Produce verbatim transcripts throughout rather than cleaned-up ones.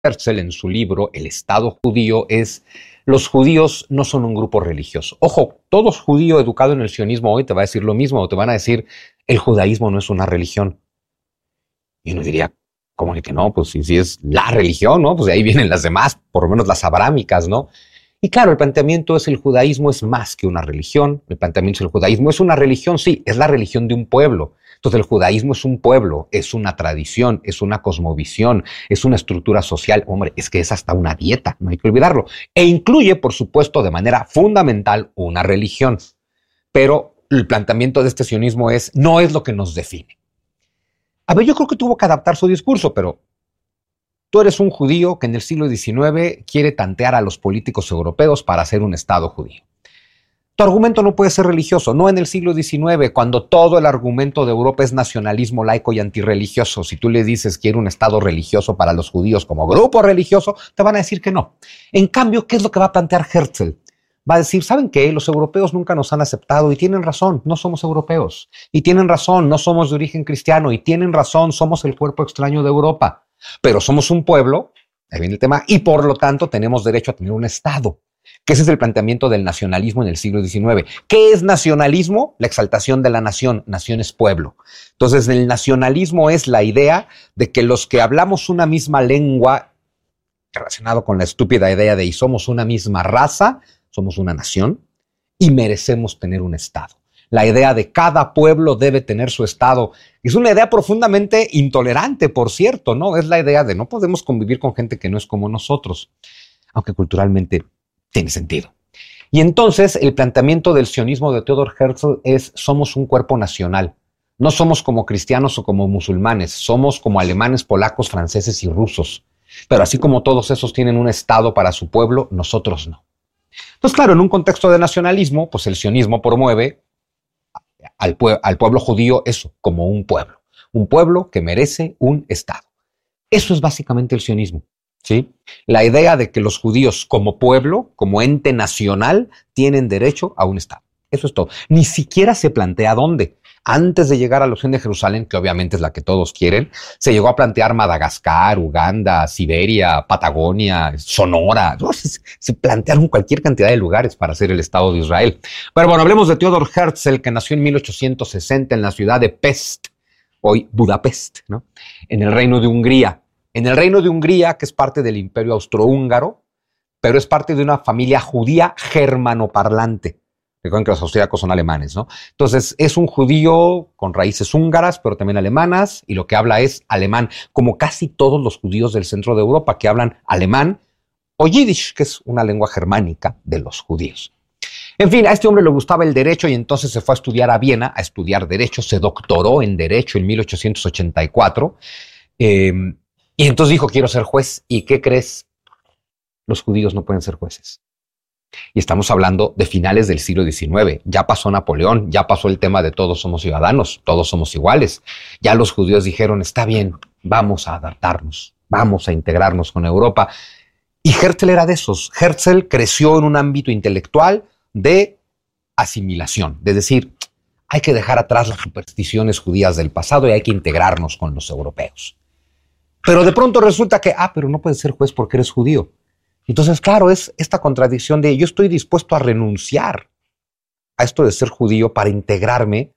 Herzl, en su libro El Estado Judío, es: los judíos no son un grupo religioso. Ojo, todo judío educado en el sionismo hoy te va a decir lo mismo, o te van a decir: el judaísmo no es una religión. Y uno diría, ¿cómo que no? Pues si, si es la religión, ¿no? Pues de ahí vienen las demás, por lo menos las abrámicas, ¿no? Y claro, el planteamiento es: el judaísmo es más que una religión. El planteamiento es: el judaísmo es una religión, sí, es la religión de un pueblo. Entonces el judaísmo es un pueblo, es una tradición, es una cosmovisión, es una estructura social. Hombre, es que es hasta una dieta, no hay que olvidarlo. E incluye, por supuesto, de manera fundamental, una religión. Pero el planteamiento de este sionismo es: no es lo que nos define. A ver, yo creo que tuvo que adaptar su discurso, pero tú eres un judío que en el siglo diecinueve quiere tantear a los políticos europeos para hacer un Estado judío. Tu argumento no puede ser religioso, no en el siglo diecinueve, cuando todo el argumento de Europa es nacionalismo laico y antirreligioso. Si tú le dices quiero un Estado religioso para los judíos como grupo religioso, te van a decir que no. En cambio, ¿qué es lo que va a plantear Herzl? Va a decir: ¿saben qué? Los europeos nunca nos han aceptado y tienen razón, no somos europeos. Y tienen razón, no somos de origen cristiano. Y tienen razón, somos el cuerpo extraño de Europa. Pero somos un pueblo, ahí viene el tema, y por lo tanto tenemos derecho a tener un Estado. Que ese es el planteamiento del nacionalismo en el siglo diecinueve. ¿Qué es nacionalismo? La exaltación de la nación. Nación es pueblo. Entonces, el nacionalismo es la idea de que los que hablamos una misma lengua, relacionado con la estúpida idea de y somos una misma raza, somos una nación y merecemos tener un Estado. La idea de cada pueblo debe tener su Estado es una idea profundamente intolerante, por cierto, ¿no? Es la idea de no podemos convivir con gente que no es como nosotros, aunque culturalmente tiene sentido. Y entonces el planteamiento del sionismo de Theodor Herzl es: somos un cuerpo nacional. No somos como cristianos o como musulmanes, somos como alemanes, polacos, franceses y rusos. Pero así como todos esos tienen un Estado para su pueblo, nosotros no. Entonces, claro, en un contexto de nacionalismo, pues el sionismo promueve al, pue- al pueblo judío eso, como un pueblo. Un pueblo que merece un Estado. Eso es básicamente el sionismo. ¿Sí? La idea de que los judíos como pueblo, como ente nacional, tienen derecho a un Estado. Eso es todo. Ni siquiera se plantea dónde. Antes de llegar a la opción de Jerusalén, que obviamente es la que todos quieren, se llegó a plantear Madagascar, Uganda, Siberia, Patagonia, Sonora. Se plantearon cualquier cantidad de lugares para hacer el Estado de Israel. Pero bueno, hablemos de Theodor Herzl, que nació en mil ochocientos sesenta en la ciudad de Pest, hoy Budapest, ¿no? En el Reino de Hungría. En el Reino de Hungría, que es parte del Imperio Austrohúngaro, pero es parte de una familia judía germanoparlante. Recuerden que los austríacos son alemanes, ¿no? Entonces, es un judío con raíces húngaras, pero también alemanas, y lo que habla es alemán, como casi todos los judíos del centro de Europa que hablan alemán o yiddish, que es una lengua germánica de los judíos. En fin, a este hombre le gustaba el derecho y entonces se fue a estudiar a Viena, a estudiar derecho, se doctoró en derecho en mil ochocientos ochenta y cuatro, eh, y entonces dijo: quiero ser juez. ¿Y qué crees? Los judíos no pueden ser jueces. Y estamos hablando de finales del siglo diecinueve. Ya pasó Napoleón, ya pasó el tema de todos somos ciudadanos, todos somos iguales. Ya los judíos dijeron: está bien, vamos a adaptarnos, vamos a integrarnos con Europa. Y Herzl era de esos. Herzl creció en un ámbito intelectual de asimilación, de decir, hay que dejar atrás las supersticiones judías del pasado y hay que integrarnos con los europeos. Pero de pronto resulta que, ah, pero no puedes ser juez porque eres judío. Entonces, claro, es esta contradicción de yo estoy dispuesto a renunciar a esto de ser judío para integrarme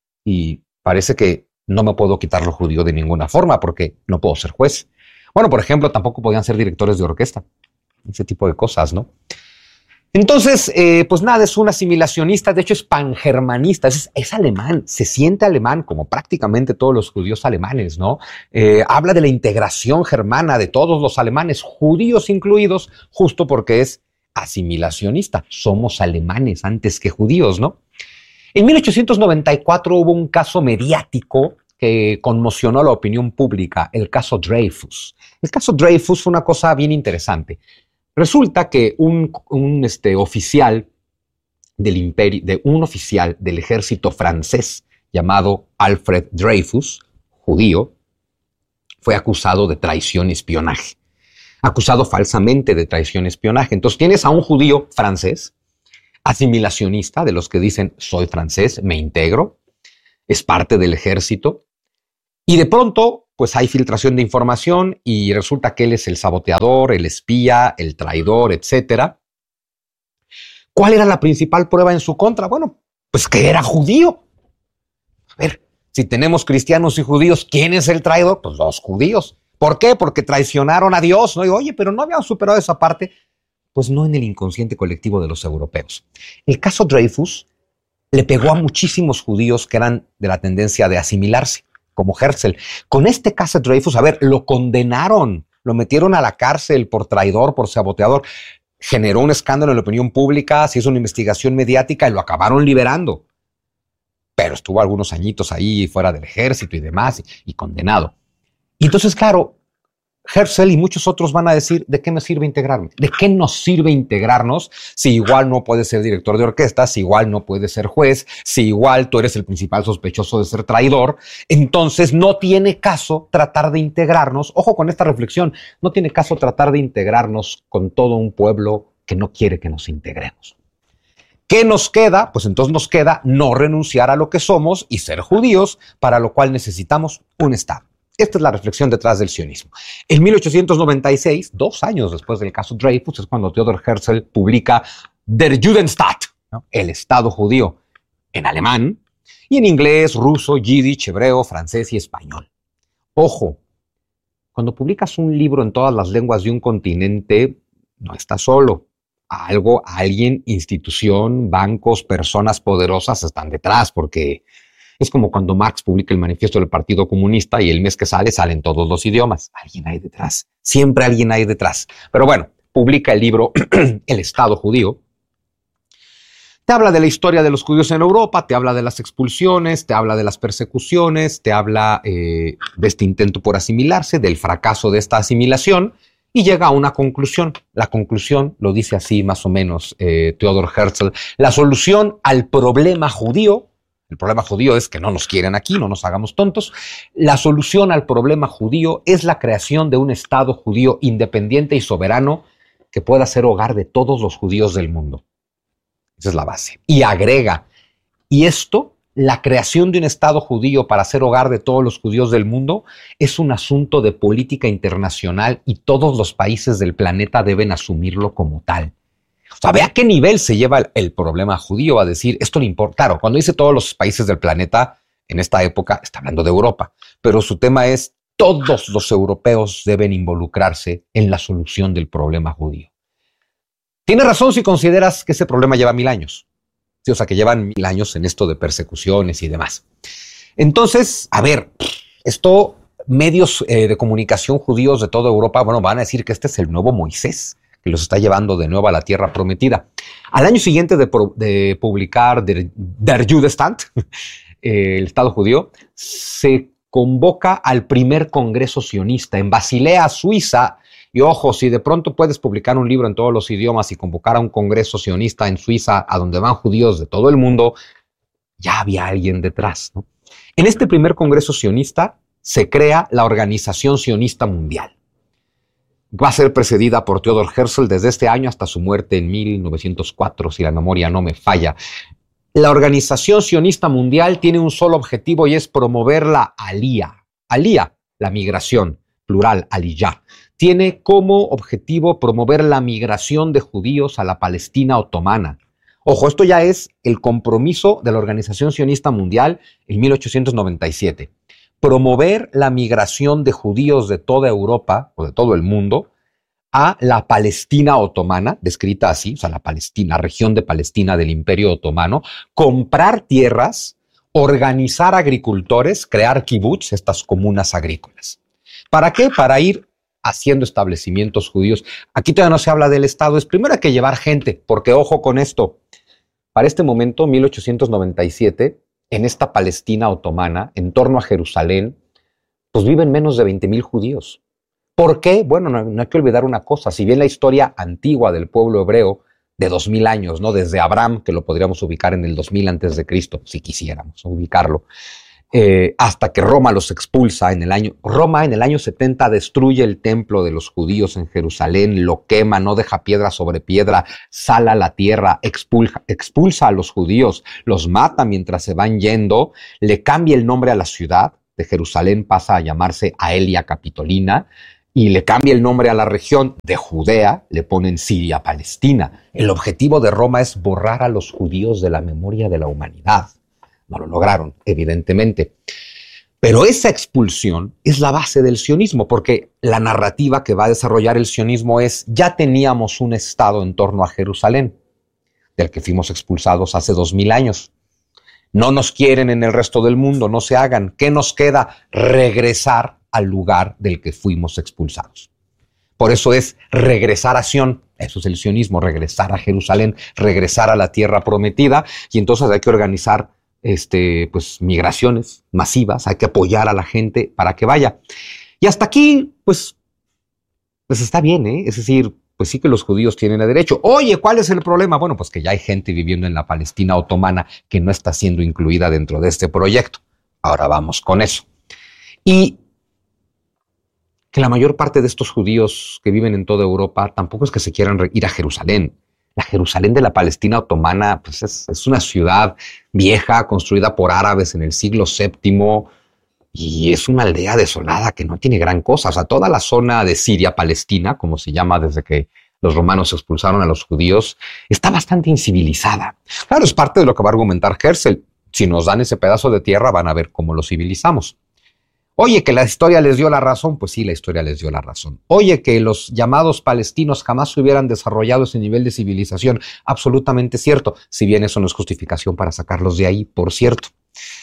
y parece que no me puedo quitar lo judío de ninguna forma porque no puedo ser juez. Bueno, por ejemplo, tampoco podían ser directores de orquesta. Ese tipo de cosas, ¿no? Entonces, eh, pues nada, es un asimilacionista, de hecho es pangermanista, es, es alemán, se siente alemán como prácticamente todos los judíos alemanes, ¿no? Eh, habla de la integración germana de todos los alemanes, judíos incluidos, justo porque es asimilacionista. Somos alemanes antes que judíos, ¿no? En mil ochocientos noventa y cuatro hubo un caso mediático que conmocionó a la opinión pública, el caso Dreyfus. El caso Dreyfus fue una cosa bien interesante. Resulta que un, un este, oficial del imperio, de un oficial del ejército francés llamado Alfred Dreyfus, judío, fue acusado de traición y espionaje. Acusado falsamente de traición y espionaje. Entonces tienes a un judío francés, asimilacionista, de los que dicen soy francés, me integro, es parte del ejército, y de pronto pues hay filtración de información y resulta que él es el saboteador, el espía, el traidor, etcétera. ¿Cuál era la principal prueba en su contra? Bueno, pues que era judío. A ver, si tenemos cristianos y judíos, ¿quién es el traidor? Pues los judíos. ¿Por qué? Porque traicionaron a Dios, ¿no? Y, oye, pero no habían superado esa parte. Pues no en el inconsciente colectivo de los europeos. El caso Dreyfus le pegó a muchísimos judíos que eran de la tendencia de asimilarse, como Herzl. Con este caso Dreyfus, a ver, lo condenaron, lo metieron a la cárcel por traidor, por saboteador. Generó un escándalo en la opinión pública, se hizo una investigación mediática y lo acabaron liberando. Pero estuvo algunos añitos ahí fuera del ejército y demás, y, y condenado. Y entonces, claro, Herzl y muchos otros van a decir, ¿de qué me sirve integrarme? ¿De qué nos sirve integrarnos si igual no puedes ser director de orquesta, si igual no puedes ser juez, si igual tú eres el principal sospechoso de ser traidor? Entonces no tiene caso tratar de integrarnos, ojo con esta reflexión, no tiene caso tratar de integrarnos con todo un pueblo que no quiere que nos integremos. ¿Qué nos queda? Pues entonces nos queda no renunciar a lo que somos y ser judíos, para lo cual necesitamos un Estado. Esta es la reflexión detrás del sionismo. En mil ochocientos noventa y seis, dos años después del caso Dreyfus, es cuando Theodor Herzl publica Der Judenstaat, ¿no? El Estado judío, en alemán, y en inglés, ruso, yiddish, hebreo, francés y español. Ojo, cuando publicas un libro en todas las lenguas de un continente, no estás solo. Algo, alguien, institución, bancos, personas poderosas están detrás, porque es como cuando Marx publica el manifiesto del Partido Comunista y el mes que sale, salen todos los idiomas. Alguien hay detrás. Siempre alguien hay detrás. Pero bueno, publica el libro El Estado Judío. Te habla de la historia de los judíos en Europa, te habla de las expulsiones, te habla de las persecuciones, te habla eh, de este intento por asimilarse, del fracaso de esta asimilación, y llega a una conclusión. La conclusión lo dice así más o menos eh, Theodor Herzl. La solución al problema judío, el problema judío es que no nos quieren aquí, no nos hagamos tontos. La solución al problema judío es la creación de un Estado judío independiente y soberano que pueda ser hogar de todos los judíos del mundo. Esa es la base. Y agrega, y esto, la creación de un Estado judío para ser hogar de todos los judíos del mundo, es un asunto de política internacional y todos los países del planeta deben asumirlo como tal. O sea, ve a qué nivel se lleva el, el problema judío a decir, esto no importa. Claro, cuando dice todos los países del planeta, en esta época está hablando de Europa, pero su tema es todos los europeos deben involucrarse en la solución del problema judío. Tiene razón si consideras que ese problema lleva mil años. Sí, o sea, que llevan mil años en esto de persecuciones y demás. Entonces, a ver, esto, medios eh, de comunicación judíos de toda Europa, bueno, van a decir que este es el nuevo Moisés, que los está llevando de nuevo a la tierra prometida. Al año siguiente de, de publicar Der, Der Judenstaat, eh, el Estado judío, se convoca al primer congreso sionista en Basilea, Suiza. Y ojo, si de pronto puedes publicar un libro en todos los idiomas y convocar a un congreso sionista en Suiza, a donde van judíos de todo el mundo, ya había alguien detrás, ¿no? En este primer congreso sionista se crea la Organización Sionista Mundial. Va a ser precedida por Theodor Herzl desde este año hasta su muerte en mil novecientos cuatro, si la memoria no me falla. La Organización Sionista Mundial tiene un solo objetivo y es promover la alía. Alía, la migración, plural, aliyá. Tiene como objetivo promover la migración de judíos a la Palestina otomana. Ojo, esto ya es el compromiso de la Organización Sionista Mundial en mil ochocientos noventa y siete. Promover la migración de judíos de toda Europa o de todo el mundo a la Palestina otomana, descrita así, o sea, la Palestina, la región de Palestina del Imperio Otomano, comprar tierras, organizar agricultores, crear kibbutz, estas comunas agrícolas. ¿Para qué? Para ir haciendo establecimientos judíos. Aquí todavía no se habla del Estado, es primero hay que llevar gente, porque ojo con esto, para este momento, mil ochocientos noventa y siete, en esta Palestina otomana, en torno a Jerusalén, pues viven menos de veinte mil judíos. ¿Por qué? Bueno, no, no hay que olvidar una cosa, si bien la historia antigua del pueblo hebreo, de dos mil años, ¿no? Desde Abraham, que lo podríamos ubicar en el dos mil antes de Cristo, si quisiéramos ubicarlo, Eh, hasta que Roma los expulsa en el año... Roma en el año setenta destruye el templo de los judíos en Jerusalén, lo quema, no deja piedra sobre piedra, sala la tierra, expulsa, expulsa a los judíos, los mata mientras se van yendo, le cambia el nombre a la ciudad, de Jerusalén pasa a llamarse Aelia Capitolina y le cambia el nombre a la región de Judea, le ponen Siria-Palestina. El objetivo de Roma es borrar a los judíos de la memoria de la humanidad. No lo lograron, evidentemente. Pero esa expulsión es la base del sionismo, porque la narrativa que va a desarrollar el sionismo es: ya teníamos un estado en torno a Jerusalén, del que fuimos expulsados hace dos mil años. No nos quieren en el resto del mundo, no se hagan. ¿Qué nos queda? Regresar al lugar del que fuimos expulsados. Por eso es regresar a Sión. Eso es el sionismo, regresar a Jerusalén, regresar a la tierra prometida. Y entonces hay que organizar este, pues, migraciones masivas, hay que apoyar a la gente para que vaya. Y hasta aquí, pues, pues está bien, ¿eh? Es decir, pues sí que los judíos tienen el derecho. Oye, ¿cuál es el problema? Bueno, pues que ya hay gente viviendo en la Palestina otomana que no está siendo incluida dentro de este proyecto. Ahora vamos con eso. Y que la mayor parte de estos judíos que viven en toda Europa tampoco es que se quieran ir a Jerusalén. La Jerusalén de la Palestina otomana pues es, es una ciudad vieja, construida por árabes en el siglo séptimo, y es una aldea desolada que no tiene gran cosa. O sea, toda la zona de Siria, Palestina, como se llama desde que los romanos expulsaron a los judíos, está bastante incivilizada. Claro, es parte de lo que va a argumentar Herzl. Si nos dan ese pedazo de tierra, van a ver cómo lo civilizamos. Oye, que la historia les dio la razón, pues sí, la historia les dio la razón. Oye, que los llamados palestinos jamás hubieran desarrollado ese nivel de civilización, absolutamente cierto, si bien eso no es justificación para sacarlos de ahí, por cierto.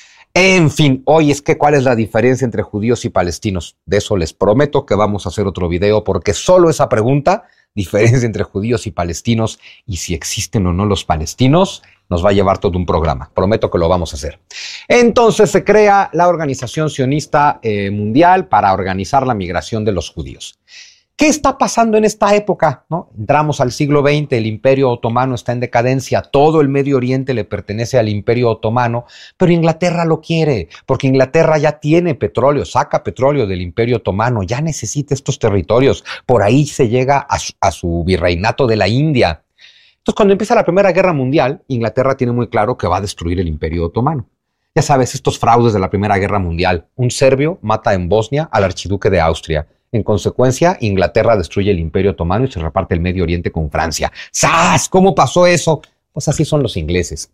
En fin, hoy es que ¿cuál es la diferencia entre judíos y palestinos? De eso les prometo que vamos a hacer otro video, porque solo esa pregunta, diferencia entre judíos y palestinos y si existen o no los palestinos, nos va a llevar todo un programa. Prometo que lo vamos a hacer. Entonces se crea la Organización Sionista eh, Mundial para organizar la migración de los judíos. ¿Qué está pasando en esta época? ¿No? Entramos al siglo veinte, el Imperio Otomano está en decadencia, todo el Medio Oriente le pertenece al Imperio Otomano, pero Inglaterra lo quiere, porque Inglaterra ya tiene petróleo, saca petróleo del Imperio Otomano, ya necesita estos territorios, por ahí se llega a su, a su virreinato de la India. Entonces, cuando empieza la Primera Guerra Mundial, Inglaterra tiene muy claro que va a destruir el Imperio Otomano. Ya sabes, estos fraudes de la Primera Guerra Mundial. Un serbio mata en Bosnia al archiduque de Austria. En consecuencia, Inglaterra destruye el Imperio Otomano y se reparte el Medio Oriente con Francia. ¡Sas! ¿Cómo pasó eso? Pues así son los ingleses.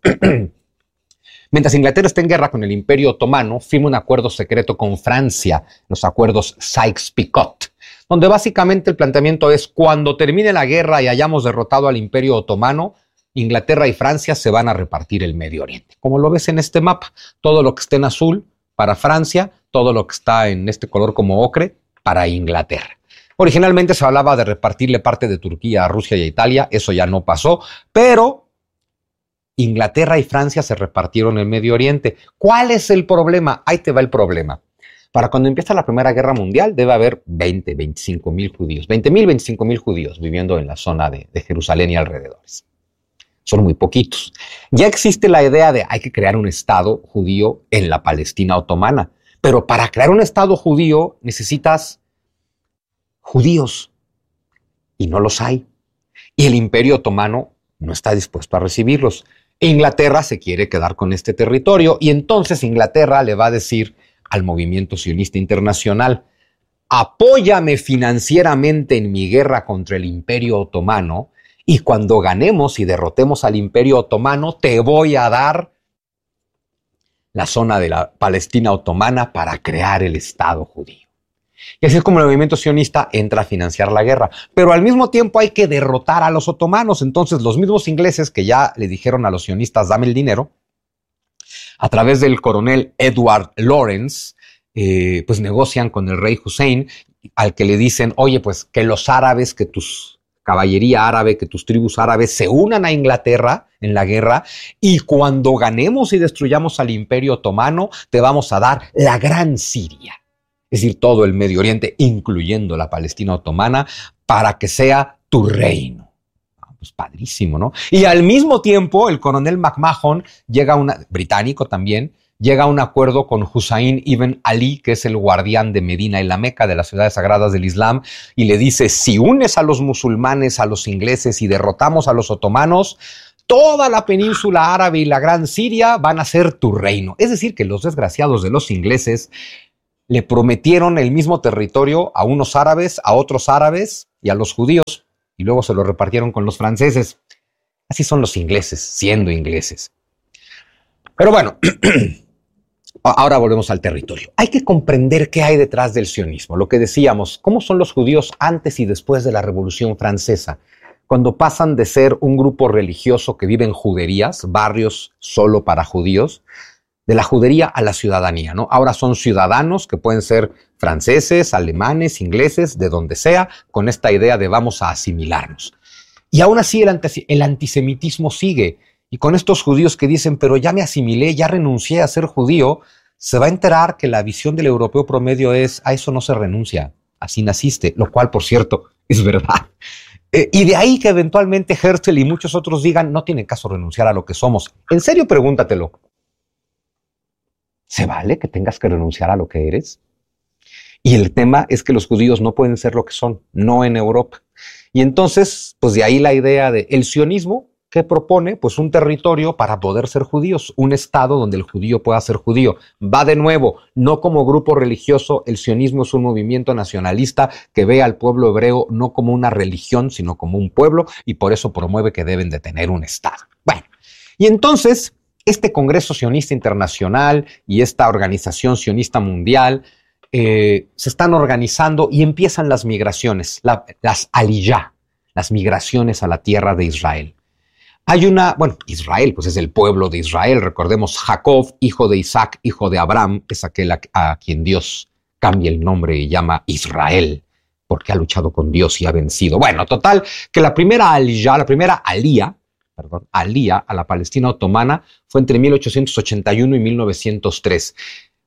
Mientras Inglaterra está en guerra con el Imperio Otomano, firma un acuerdo secreto con Francia, los acuerdos Sykes-Picot, donde básicamente el planteamiento es: cuando termine la guerra y hayamos derrotado al Imperio Otomano, Inglaterra y Francia se van a repartir el Medio Oriente. Como lo ves en este mapa, todo lo que está en azul para Francia, todo lo que está en este color como ocre para Inglaterra. Originalmente se hablaba de repartirle parte de Turquía a Rusia y a Italia, eso ya no pasó, pero Inglaterra y Francia se repartieron el Medio Oriente. ¿Cuál es el problema? Ahí te va el problema. Para cuando empieza la Primera Guerra Mundial debe haber veinte, veinticinco mil judíos, veinte mil, veinticinco mil judíos viviendo en la zona de, de Jerusalén y alrededores. Son muy poquitos. Ya existe la idea de hay que crear un Estado judío en la Palestina otomana, pero para crear un Estado judío necesitas judíos y no los hay. Y el Imperio Otomano no está dispuesto a recibirlos. Inglaterra se quiere quedar con este territorio y entonces Inglaterra le va a decir al movimiento sionista internacional: apóyame financieramente en mi guerra contra el Imperio Otomano y cuando ganemos y derrotemos al Imperio Otomano te voy a dar la zona de la Palestina otomana para crear el Estado judío. Y así es como el movimiento sionista entra a financiar la guerra. Pero al mismo tiempo hay que derrotar a los otomanos. Entonces los mismos ingleses que ya le dijeron a los sionistas dame el dinero, a través del coronel Edward Lawrence, eh, pues negocian con el rey Hussein, al que le dicen: oye, pues que los árabes, que tus caballería árabe, que tus tribus árabes se unan a Inglaterra en la guerra y cuando ganemos y destruyamos al Imperio Otomano te vamos a dar la Gran Siria. Es decir, todo el Medio Oriente, incluyendo la Palestina otomana, para que sea tu reino. Pues padrísimo, ¿no? Y al mismo tiempo, el coronel McMahon llega a una, británico también, llega a un acuerdo con Hussein ibn Ali, que es el guardián de Medina y la Meca, de las ciudades sagradas del Islam, y le dice: si unes a los musulmanes, a los ingleses y derrotamos a los otomanos, toda la península árabe y la Gran Siria van a ser tu reino. Es decir, que los desgraciados de los ingleses le prometieron el mismo territorio a unos árabes, a otros árabes y a los judíos, y luego se lo repartieron con los franceses. Así son los ingleses, siendo ingleses. Pero bueno, ahora volvemos al territorio. Hay que comprender qué hay detrás del sionismo. Lo que decíamos, cómo son los judíos antes y después de la Revolución Francesa, cuando pasan de ser un grupo religioso que vive en juderías, barrios solo para judíos, de la judería a la ciudadanía, ¿no? Ahora son ciudadanos que pueden ser franceses, alemanes, ingleses, de donde sea, con esta idea de vamos a asimilarnos. Y aún así el, anti el antisemitismo sigue. Y con estos judíos que dicen, pero ya me asimilé, ya renuncié a ser judío, se va a enterar que la visión del europeo promedio es, a eso no se renuncia, así naciste, lo cual, por cierto, es verdad. Eh, y de ahí que eventualmente Herzl y muchos otros digan, no tiene caso renunciar a lo que somos. En serio, pregúntatelo. ¿Se vale que tengas que renunciar a lo que eres? Y el tema es que los judíos no pueden ser lo que son, no en Europa. Y entonces, pues de ahí la idea de el sionismo que propone, pues un territorio para poder ser judíos, un estado donde el judío pueda ser judío. Va de nuevo, no como grupo religioso, el sionismo es un movimiento nacionalista que ve al pueblo hebreo no como una religión, sino como un pueblo, y por eso promueve que deben de tener un estado. Bueno, y entonces este Congreso Sionista Internacional y esta Organización Sionista Mundial eh, se están organizando y empiezan las migraciones, la, las aliyá, las migraciones a la tierra de Israel. Hay una, bueno, Israel, pues es el pueblo de Israel. Recordemos, Jacob, hijo de Isaac, hijo de Abraham, es aquel a, a quien Dios cambia el nombre y llama Israel, porque ha luchado con Dios y ha vencido. Bueno, total, que la primera aliyá, la primera alía, perdón, alía a la Palestina otomana fue entre mil ochocientos ochenta y uno y mil novecientos tres.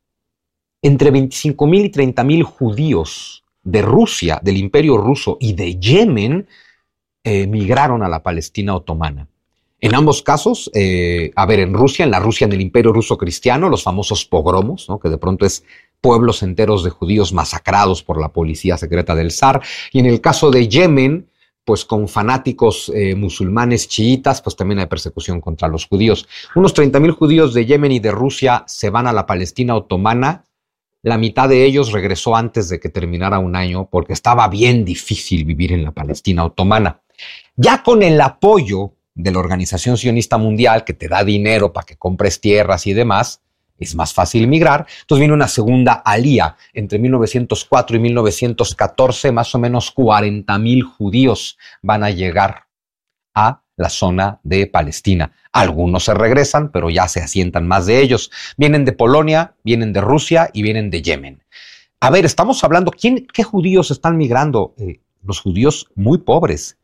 Entre veinticinco mil y treinta mil judíos de Rusia, del Imperio Ruso y de Yemen eh, migraron a la Palestina otomana. En ambos casos, eh, a ver, en Rusia, en la Rusia, en el Imperio Ruso Cristiano, los famosos pogromos, ¿no? Que de pronto es pueblos enteros de judíos masacrados por la policía secreta del zar. Y en el caso de Yemen, pues con fanáticos eh, musulmanes chiitas, pues también hay persecución contra los judíos. Unos treinta mil judíos de Yemen y de Rusia se van a la Palestina otomana. La mitad de ellos regresó antes de que terminara un año porque estaba bien difícil vivir en la Palestina otomana. Ya con el apoyo de la Organización Sionista Mundial, que te da dinero para que compres tierras y demás, es más fácil migrar. Entonces viene una segunda alía. Entre mil novecientos cuatro y mil novecientos catorce, más o menos cuarenta mil judíos van a llegar a la zona de Palestina. Algunos se regresan, pero ya se asientan más de ellos. Vienen de Polonia, vienen de Rusia y vienen de Yemen. A ver, estamos hablando, ¿quién, ¿qué judíos están migrando? Eh, los judíos muy pobres.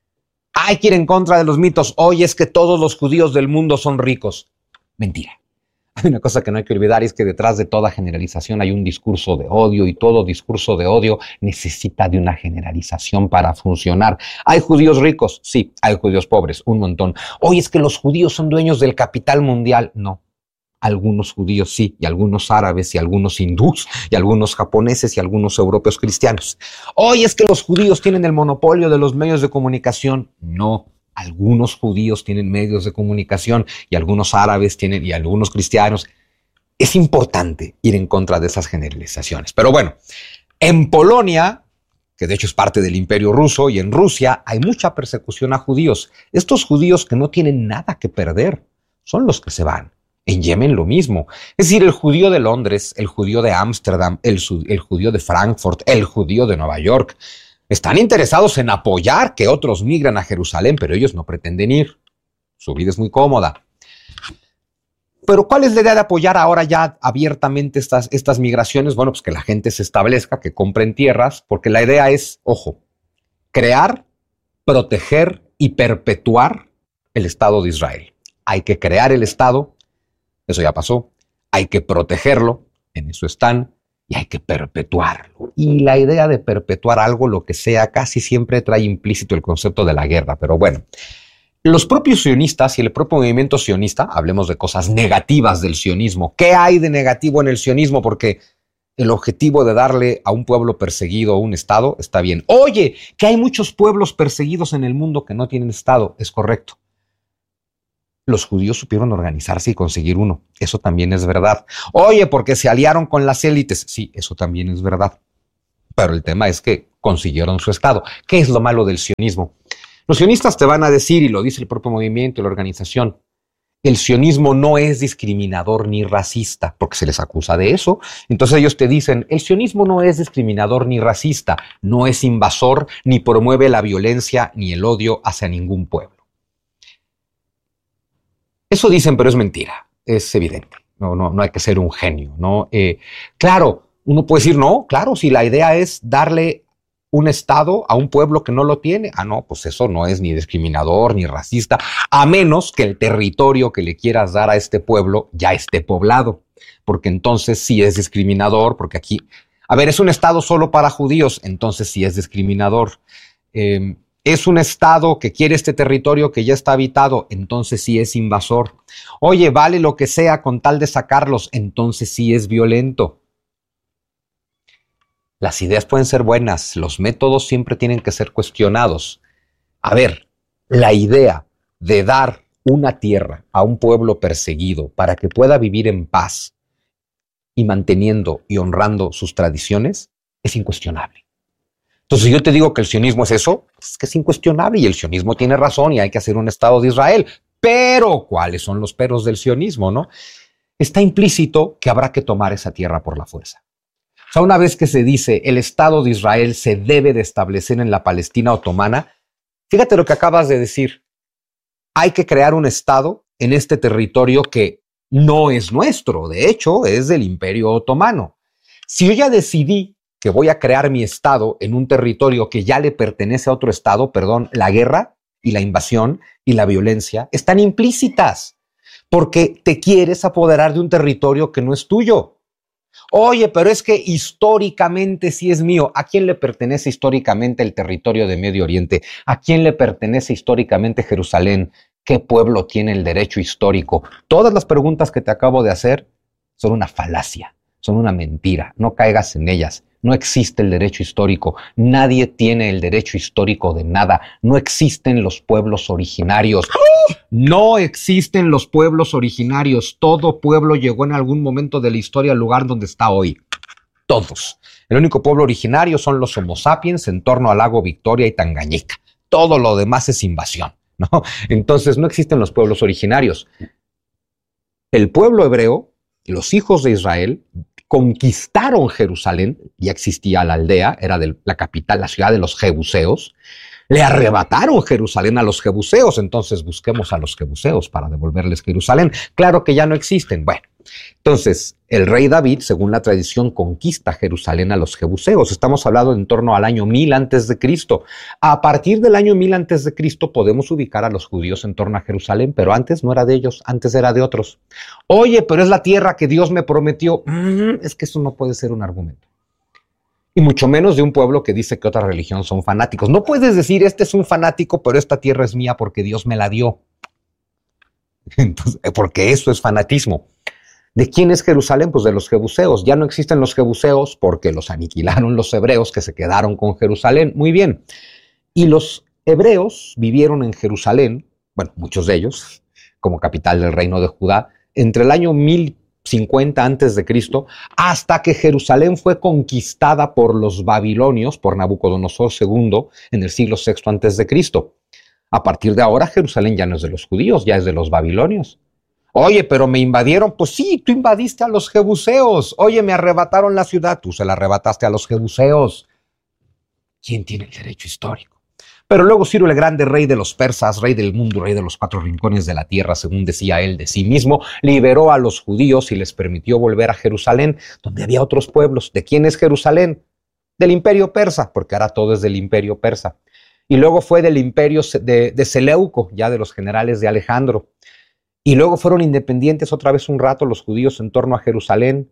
Hay que ir en contra de los mitos. Hoy es que todos los judíos del mundo son ricos. Mentira. Hay una cosa que no hay que olvidar y es que detrás de toda generalización hay un discurso de odio y todo discurso de odio necesita de una generalización para funcionar. ¿Hay judíos ricos? Sí. ¿Hay judíos pobres? Un montón. Hoy es que los judíos son dueños del capital mundial. No. Algunos judíos sí, y algunos árabes, y algunos hindús, y algunos japoneses, y algunos europeos cristianos. Hoy es que los judíos tienen el monopolio de los medios de comunicación. No. Algunos judíos tienen medios de comunicación y algunos árabes tienen y algunos cristianos. Es importante ir en contra de esas generalizaciones. Pero bueno, en Polonia, que de hecho es parte del Imperio Ruso, y en Rusia hay mucha persecución a judíos. Estos judíos que no tienen nada que perder son los que se van. En Yemen lo mismo. Es decir, el judío de Londres, el judío de Ámsterdam, el, el judío de Frankfurt, el judío de Nueva York, están interesados en apoyar que otros migran a Jerusalén, pero ellos no pretenden ir. Su vida es muy cómoda. Pero ¿cuál es la idea de apoyar ahora ya abiertamente estas, estas migraciones? Bueno, pues que la gente se establezca, que compren tierras, porque la idea es, ojo, crear, proteger y perpetuar el Estado de Israel. Hay que crear el Estado, eso ya pasó. Hay que protegerlo, en eso están. Y hay que perpetuarlo. Y la idea de perpetuar algo, lo que sea, casi siempre trae implícito el concepto de la guerra. Pero bueno, los propios sionistas y el propio movimiento sionista, hablemos de cosas negativas del sionismo. ¿Qué hay de negativo en el sionismo? Porque el objetivo de darle a un pueblo perseguido un estado está bien. Oye, que hay muchos pueblos perseguidos en el mundo que no tienen estado. Es correcto. los judíos supieron organizarse y conseguir uno. Eso también es verdad. Oye, porque se aliaron con las élites. Sí, eso también es verdad. Pero el tema es que consiguieron su estado. ¿Qué es lo malo del sionismo? Los sionistas te van a decir, y lo dice el propio movimiento y la organización, el sionismo no es discriminador ni racista, porque se les acusa de eso. Entonces ellos te dicen, el sionismo no es discriminador ni racista, no es invasor, ni promueve la violencia ni el odio hacia ningún pueblo. Eso dicen, pero es mentira, es evidente. No, no, no hay que ser un genio, ¿no? Eh, claro, uno puede decir, no, claro, si la idea es darle un estado a un pueblo que no lo tiene, ah, no, pues eso no es ni discriminador ni racista, a menos que el territorio que le quieras dar a este pueblo ya esté poblado, porque entonces sí es discriminador, porque aquí, a ver, es un estado solo para judíos, entonces sí es discriminador. Eh, Es un estado que quiere este territorio que ya está habitado, entonces sí es invasor. Oye, vale lo que sea con tal de sacarlos, entonces sí es violento. Las ideas pueden ser buenas, los métodos siempre tienen que ser cuestionados. A ver, la idea de dar una tierra a un pueblo perseguido para que pueda vivir en paz y manteniendo y honrando sus tradiciones es incuestionable. Entonces, si yo te digo que el sionismo es eso, es que es incuestionable y el sionismo tiene razón y hay que hacer un Estado de Israel. Pero, ¿cuáles son los peros del sionismo, no? Está implícito que habrá que tomar esa tierra por la fuerza. O sea, una vez que se dice el Estado de Israel se debe de establecer en la Palestina otomana, fíjate lo que acabas de decir. Hay que crear un Estado en este territorio que no es nuestro, de hecho, es del Imperio Otomano. Si yo ya decidí que voy a crear mi estado en un territorio que ya le pertenece a otro estado, perdón, la guerra y la invasión y la violencia están implícitas porque te quieres apoderar de un territorio que no es tuyo. Oye, pero es que históricamente sí es mío. ¿A quién le pertenece históricamente el territorio de Medio Oriente? ¿A quién le pertenece históricamente Jerusalén? ¿Qué pueblo tiene el derecho histórico? Todas las preguntas que te acabo de hacer son una falacia, son una mentira. No caigas en ellas. No existe el derecho histórico. Nadie tiene el derecho histórico de nada. No existen los pueblos originarios. No existen los pueblos originarios. Todo pueblo llegó en algún momento de la historia al lugar donde está hoy. Todos. El único pueblo originario son los Homo sapiens en torno al lago Victoria y Tanganyika. Todo lo demás es invasión, ¿no? Entonces no existen los pueblos originarios. El pueblo hebreo, los hijos de Israel, conquistaron Jerusalén, ya existía la aldea, era de la capital, la ciudad de los jebuseos, le arrebataron Jerusalén a los jebuseos, entonces busquemos a los jebuseos para devolverles Jerusalén. Claro que ya no existen. Bueno, entonces el rey David, según la tradición, conquista Jerusalén a los jebuseos. Estamos hablando en torno al año mil antes de Cristo. A partir del año mil antes de Cristo podemos ubicar a los judíos en torno a Jerusalén, pero antes no era de ellos, antes era de otros. Oye, pero es la tierra que Dios me prometió. Mm, es que eso no puede ser un argumento. Y mucho menos de un pueblo que dice que otra religión son fanáticos. No puedes decir, este es un fanático, pero esta tierra es mía porque Dios me la dio. Entonces, porque eso es fanatismo. ¿De quién es Jerusalén? Pues de los jebuseos. Ya no existen los jebuseos porque los aniquilaron los hebreos que se quedaron con Jerusalén. Muy bien. Y los hebreos vivieron en Jerusalén, bueno, muchos de ellos, como capital del reino de Judá, entre el año mil cincuenta antes de Cristo, hasta que Jerusalén fue conquistada por los babilonios, por Nabucodonosor segundo, en el siglo sexto antes de Cristo. A partir de ahora, Jerusalén ya no es de los judíos, ya es de los babilonios. Oye, pero me invadieron. Pues sí, tú invadiste a los jebuseos. Oye, me arrebataron la ciudad. Tú se la arrebataste a los jebuseos. ¿Quién tiene el derecho histórico? Pero luego Ciro el Grande, rey de los persas, rey del mundo, rey de los cuatro rincones de la tierra, según decía él de sí mismo, liberó a los judíos y les permitió volver a Jerusalén, donde había otros pueblos. ¿De quién es Jerusalén? Del imperio persa, porque ahora todo es del imperio persa. Y luego fue del imperio de, de Seleuco, ya de los generales de Alejandro. Y luego fueron independientes otra vez un rato los judíos en torno a Jerusalén.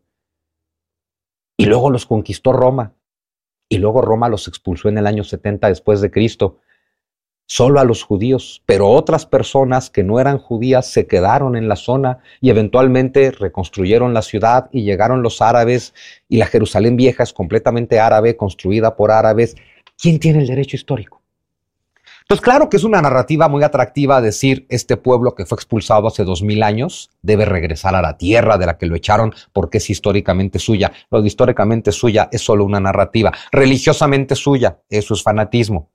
Y luego los conquistó Roma. Y luego Roma los expulsó en el año setenta después de Cristo. Solo a los judíos, pero otras personas que no eran judías se quedaron en la zona y eventualmente reconstruyeron la ciudad y llegaron los árabes y la Jerusalén vieja es completamente árabe, construida por árabes. ¿Quién tiene el derecho histórico? Entonces, claro que es una narrativa muy atractiva decir este pueblo que fue expulsado hace dos mil años debe regresar a la tierra de la que lo echaron porque es históricamente suya. Lo de históricamente suya es solo una narrativa. Religiosamente suya, eso es fanatismo.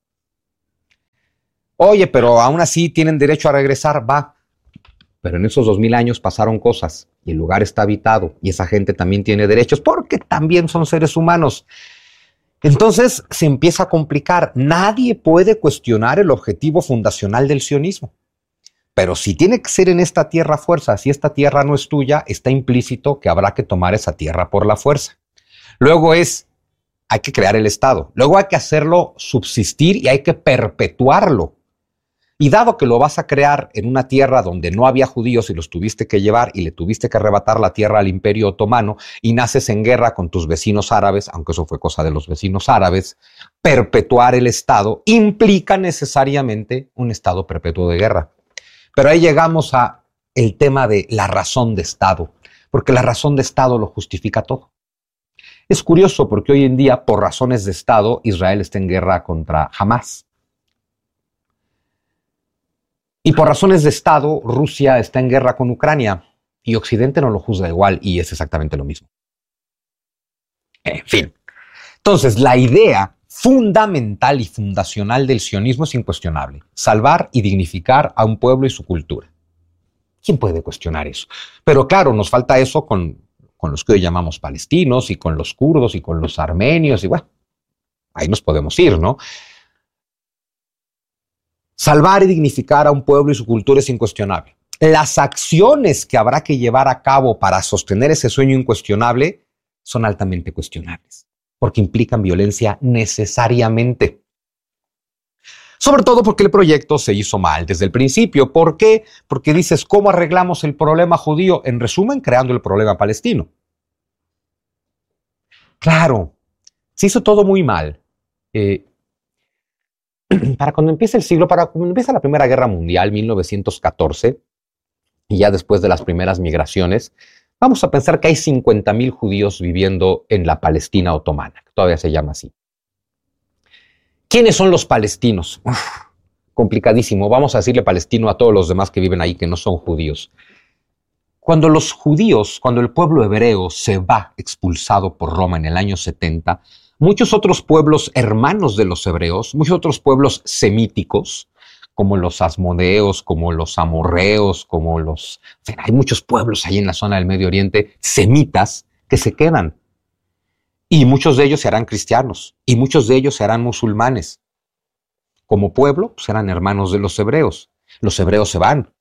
Oye, pero aún así tienen derecho a regresar, va. Pero en esos dos mil años pasaron cosas y el lugar está habitado y esa gente también tiene derechos porque también son seres humanos. Entonces se empieza a complicar. Nadie puede cuestionar el objetivo fundacional del sionismo. Pero si tiene que ser en esta tierra a fuerza, si esta tierra no es tuya, está implícito que habrá que tomar esa tierra por la fuerza. Luego es, hay que crear el Estado. Luego hay que hacerlo subsistir y hay que perpetuarlo. Y dado que lo vas a crear en una tierra donde no había judíos y los tuviste que llevar y le tuviste que arrebatar la tierra al Imperio Otomano y naces en guerra con tus vecinos árabes, aunque eso fue cosa de los vecinos árabes, perpetuar el Estado implica necesariamente un Estado perpetuo de guerra. Pero ahí llegamos a el tema de la razón de Estado, porque la razón de Estado lo justifica todo. Es curioso porque hoy en día, por razones de Estado, Israel está en guerra contra Hamás. Y por razones de Estado, Rusia está en guerra con Ucrania y Occidente no lo juzga igual y es exactamente lo mismo. En fin. Entonces, la idea fundamental y fundacional del sionismo es incuestionable. Salvar y dignificar a un pueblo y su cultura. ¿Quién puede cuestionar eso? Pero claro, nos falta eso con, con los que hoy llamamos palestinos y con los kurdos y con los armenios y bueno, ahí nos podemos ir, ¿no? Salvar y dignificar a un pueblo y su cultura es incuestionable. Las acciones que habrá que llevar a cabo para sostener ese sueño incuestionable son altamente cuestionables, porque implican violencia necesariamente. Sobre todo porque el proyecto se hizo mal desde el principio. ¿Por qué? Porque dices, ¿cómo arreglamos el problema judío? En resumen, creando el problema palestino. Claro, se hizo todo muy mal. Eh, Para cuando empieza el siglo, para cuando empieza la Primera Guerra Mundial, mil novecientos catorce, y ya después de las primeras migraciones, vamos a pensar que hay cincuenta mil judíos viviendo en la Palestina otomana, que todavía se llama así. ¿Quiénes son los palestinos? Uf, complicadísimo. Vamos a decirle palestino a todos los demás que viven ahí que no son judíos. Cuando los judíos, cuando el pueblo hebreo se va expulsado por Roma en el año setenta, muchos otros pueblos hermanos de los hebreos, muchos otros pueblos semíticos, como los asmodeos, como los amorreos, como los... Hay muchos pueblos ahí en la zona del Medio Oriente, semitas, que se quedan. Y muchos de ellos se harán cristianos, y muchos de ellos se harán musulmanes. Como pueblo, pues eran hermanos de los hebreos. Los hebreos se van,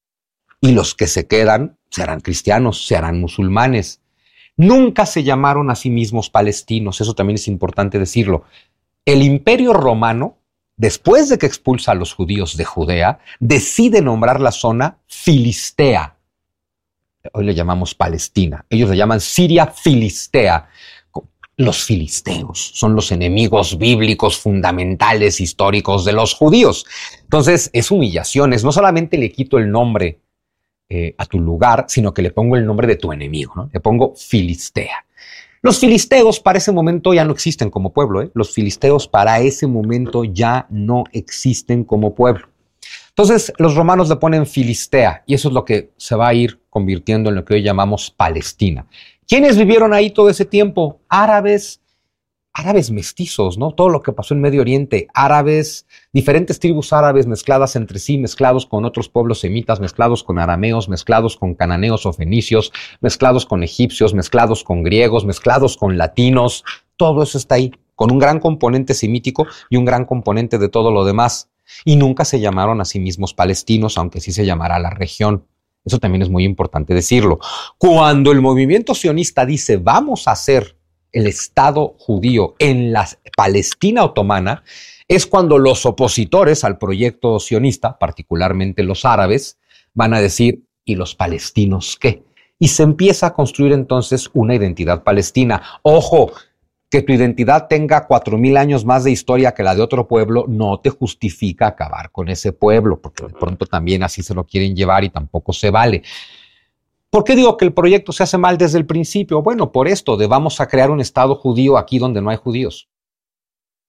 y los que se quedan se harán cristianos, se harán musulmanes. Nunca se llamaron a sí mismos palestinos, eso también es importante decirlo. El Imperio Romano, después de que expulsa a los judíos de Judea, decide nombrar la zona Filistea. Hoy le llamamos Palestina, ellos le llaman Siria Filistea. Los filisteos son los enemigos bíblicos fundamentales históricos de los judíos. Entonces es humillación, es no solamente le quito el nombre Eh, a tu lugar, sino que le pongo el nombre de tu enemigo, ¿no? Le pongo Filistea. Los filisteos para ese momento ya no existen como pueblo, ¿eh? Los filisteos para ese momento ya no existen como pueblo. Entonces los romanos le ponen Filistea y eso es lo que se va a ir convirtiendo en lo que hoy llamamos Palestina. ¿Quiénes vivieron ahí todo ese tiempo? Árabes, árabes mestizos, ¿no? Todo lo que pasó en Medio Oriente, árabes, diferentes tribus árabes mezcladas entre sí, mezclados con otros pueblos semitas, mezclados con arameos, mezclados con cananeos o fenicios, mezclados con egipcios, mezclados con griegos, mezclados con latinos, todo eso está ahí, con un gran componente semítico y un gran componente de todo lo demás. Y nunca se llamaron a sí mismos palestinos, aunque sí se llamara la región. Eso también es muy importante decirlo. Cuando el movimiento sionista dice, vamos a hacer el Estado judío en la Palestina otomana, es cuando los opositores al proyecto sionista, particularmente los árabes, van a decir, ¿y los palestinos qué? Y se empieza a construir entonces una identidad palestina. Ojo, que tu identidad tenga cuatro mil años más de historia que la de otro pueblo no te justifica acabar con ese pueblo, porque de pronto también así se lo quieren llevar y tampoco se vale. ¿Por qué digo que el proyecto se hace mal desde el principio? Bueno, por esto de vamos a crear un Estado judío aquí donde no hay judíos.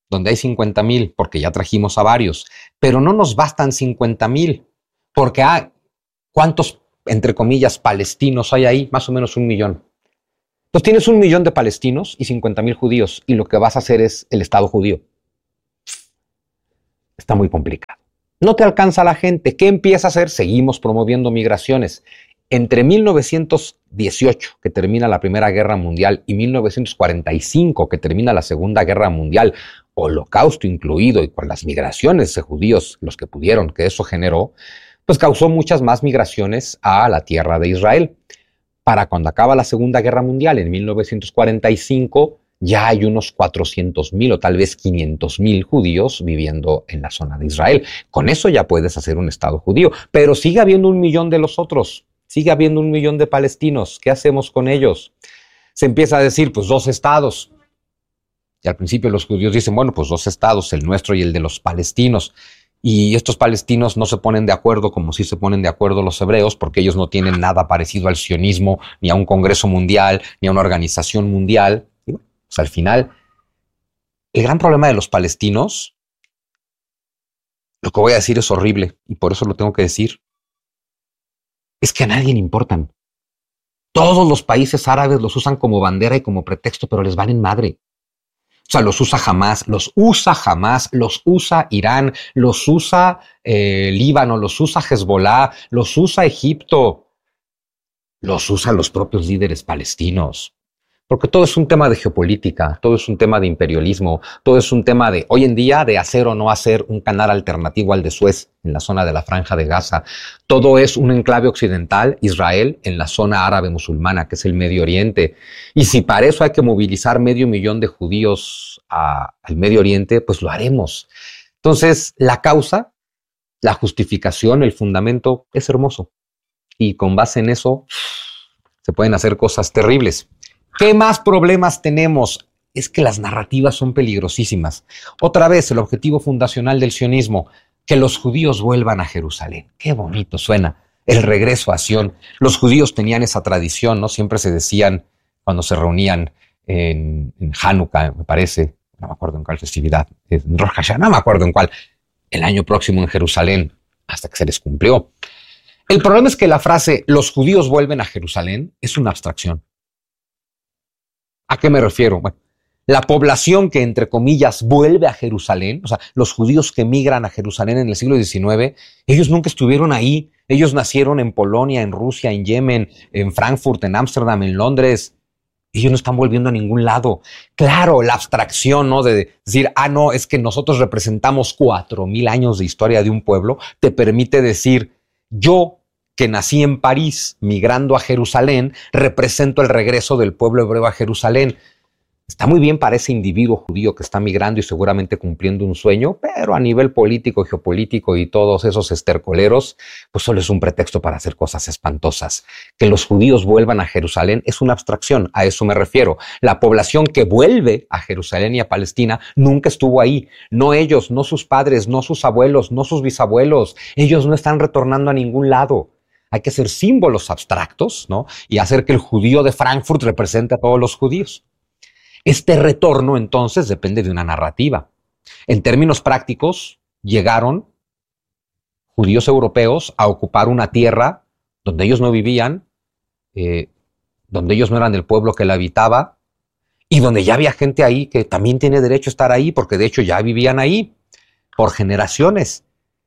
donde hay cincuenta mil, porque ya trajimos a varios, pero no nos bastan cincuenta mil, porque hay, ¿cuántos, entre comillas, palestinos hay ahí? Más o menos un millón. Entonces tienes un millón de palestinos y cincuenta mil judíos, y lo que vas a hacer es el Estado judío. Está muy complicado. No te alcanza la gente. ¿Qué empieza a hacer? Seguimos promoviendo migraciones. Entre mil novecientos dieciocho, que termina la Primera Guerra Mundial, y mil novecientos cuarenta y cinco, que termina la Segunda Guerra Mundial, Holocausto incluido, y con las migraciones de judíos, los que pudieron, que eso generó, pues causó muchas más migraciones a la tierra de Israel. Para cuando acaba la Segunda Guerra Mundial, en mil novecientos cuarenta y cinco, ya hay unos cuatrocientos mil o tal vez quinientos mil judíos viviendo en la zona de Israel. Con eso ya puedes hacer un Estado judío, pero sigue habiendo un millón de los otros, sigue habiendo un millón de palestinos. ¿Qué hacemos con ellos? Se empieza a decir, pues dos estados. Y al principio los judíos dicen, bueno, pues dos estados, el nuestro y el de los palestinos. Y estos palestinos no se ponen de acuerdo como si se ponen de acuerdo los hebreos, porque ellos no tienen nada parecido al sionismo, ni a un congreso mundial, ni a una organización mundial. Y bueno, pues al final, el gran problema de los palestinos, lo que voy a decir es horrible, y por eso lo tengo que decir, es que a nadie le importan. Todos los países árabes los usan como bandera y como pretexto, pero les valen madre. O sea, los usa Hamás, los usa Hamás, los usa Irán, los usa eh, Líbano, los usa Hezbollah, los usa Egipto, los usan los propios líderes palestinos. Porque todo es un tema de geopolítica, todo es un tema de imperialismo, todo es un tema de, hoy en día, de hacer o no hacer un canal alternativo al de Suez en la zona de la Franja de Gaza. Todo es un enclave occidental, Israel, en la zona árabe musulmana, que es el Medio Oriente. Y si para eso hay que movilizar medio millón de judíos a, al Medio Oriente, pues lo haremos. Entonces, la causa, la justificación, el fundamento es hermoso. Y con base en eso, se pueden hacer cosas terribles. ¿Qué más problemas tenemos? Es que las narrativas son peligrosísimas. Otra vez, el objetivo fundacional del sionismo, que los judíos vuelvan a Jerusalén. Qué bonito suena, el regreso a Sión. Los judíos tenían esa tradición, ¿no? Siempre se decían, cuando se reunían en, en Hanukkah, me parece, no me acuerdo en cuál festividad, en Rosh Hashanah, no me acuerdo en cuál, el año próximo en Jerusalén, hasta que se les cumplió. El problema es que la frase, los judíos vuelven a Jerusalén, es una abstracción. ¿A qué me refiero? Bueno, la población que, entre comillas, vuelve a Jerusalén, o sea, los judíos que migran a Jerusalén en el siglo diecinueve, ellos nunca estuvieron ahí. Ellos nacieron en Polonia, en Rusia, en Yemen, en Frankfurt, en Ámsterdam, en Londres. Ellos no están volviendo a ningún lado. Claro, la abstracción, ¿no? De decir, ah, no, es que nosotros representamos cuatro mil años de historia de un pueblo, te permite decir, yo, que nací en París, migrando a Jerusalén, represento el regreso del pueblo hebreo a Jerusalén. Está muy bien para ese individuo judío que está migrando y seguramente cumpliendo un sueño, pero a nivel político, geopolítico y todos esos estercoleros, pues solo es un pretexto para hacer cosas espantosas. Que los judíos vuelvan a Jerusalén es una abstracción, a eso me refiero. La población que vuelve a Jerusalén y a Palestina nunca estuvo ahí. No ellos, no sus padres, no sus abuelos, no sus bisabuelos. Ellos no están retornando a ningún lado. Hay que hacer símbolos abstractos, ¿no? Y hacer que el judío de Frankfurt represente a todos los judíos. Este retorno, entonces, depende de una narrativa. En términos prácticos, llegaron judíos europeos a ocupar una tierra donde ellos no vivían, eh, donde ellos no eran el pueblo que la habitaba, y donde ya había gente ahí que también tiene derecho a estar ahí, porque de hecho ya vivían ahí por generaciones.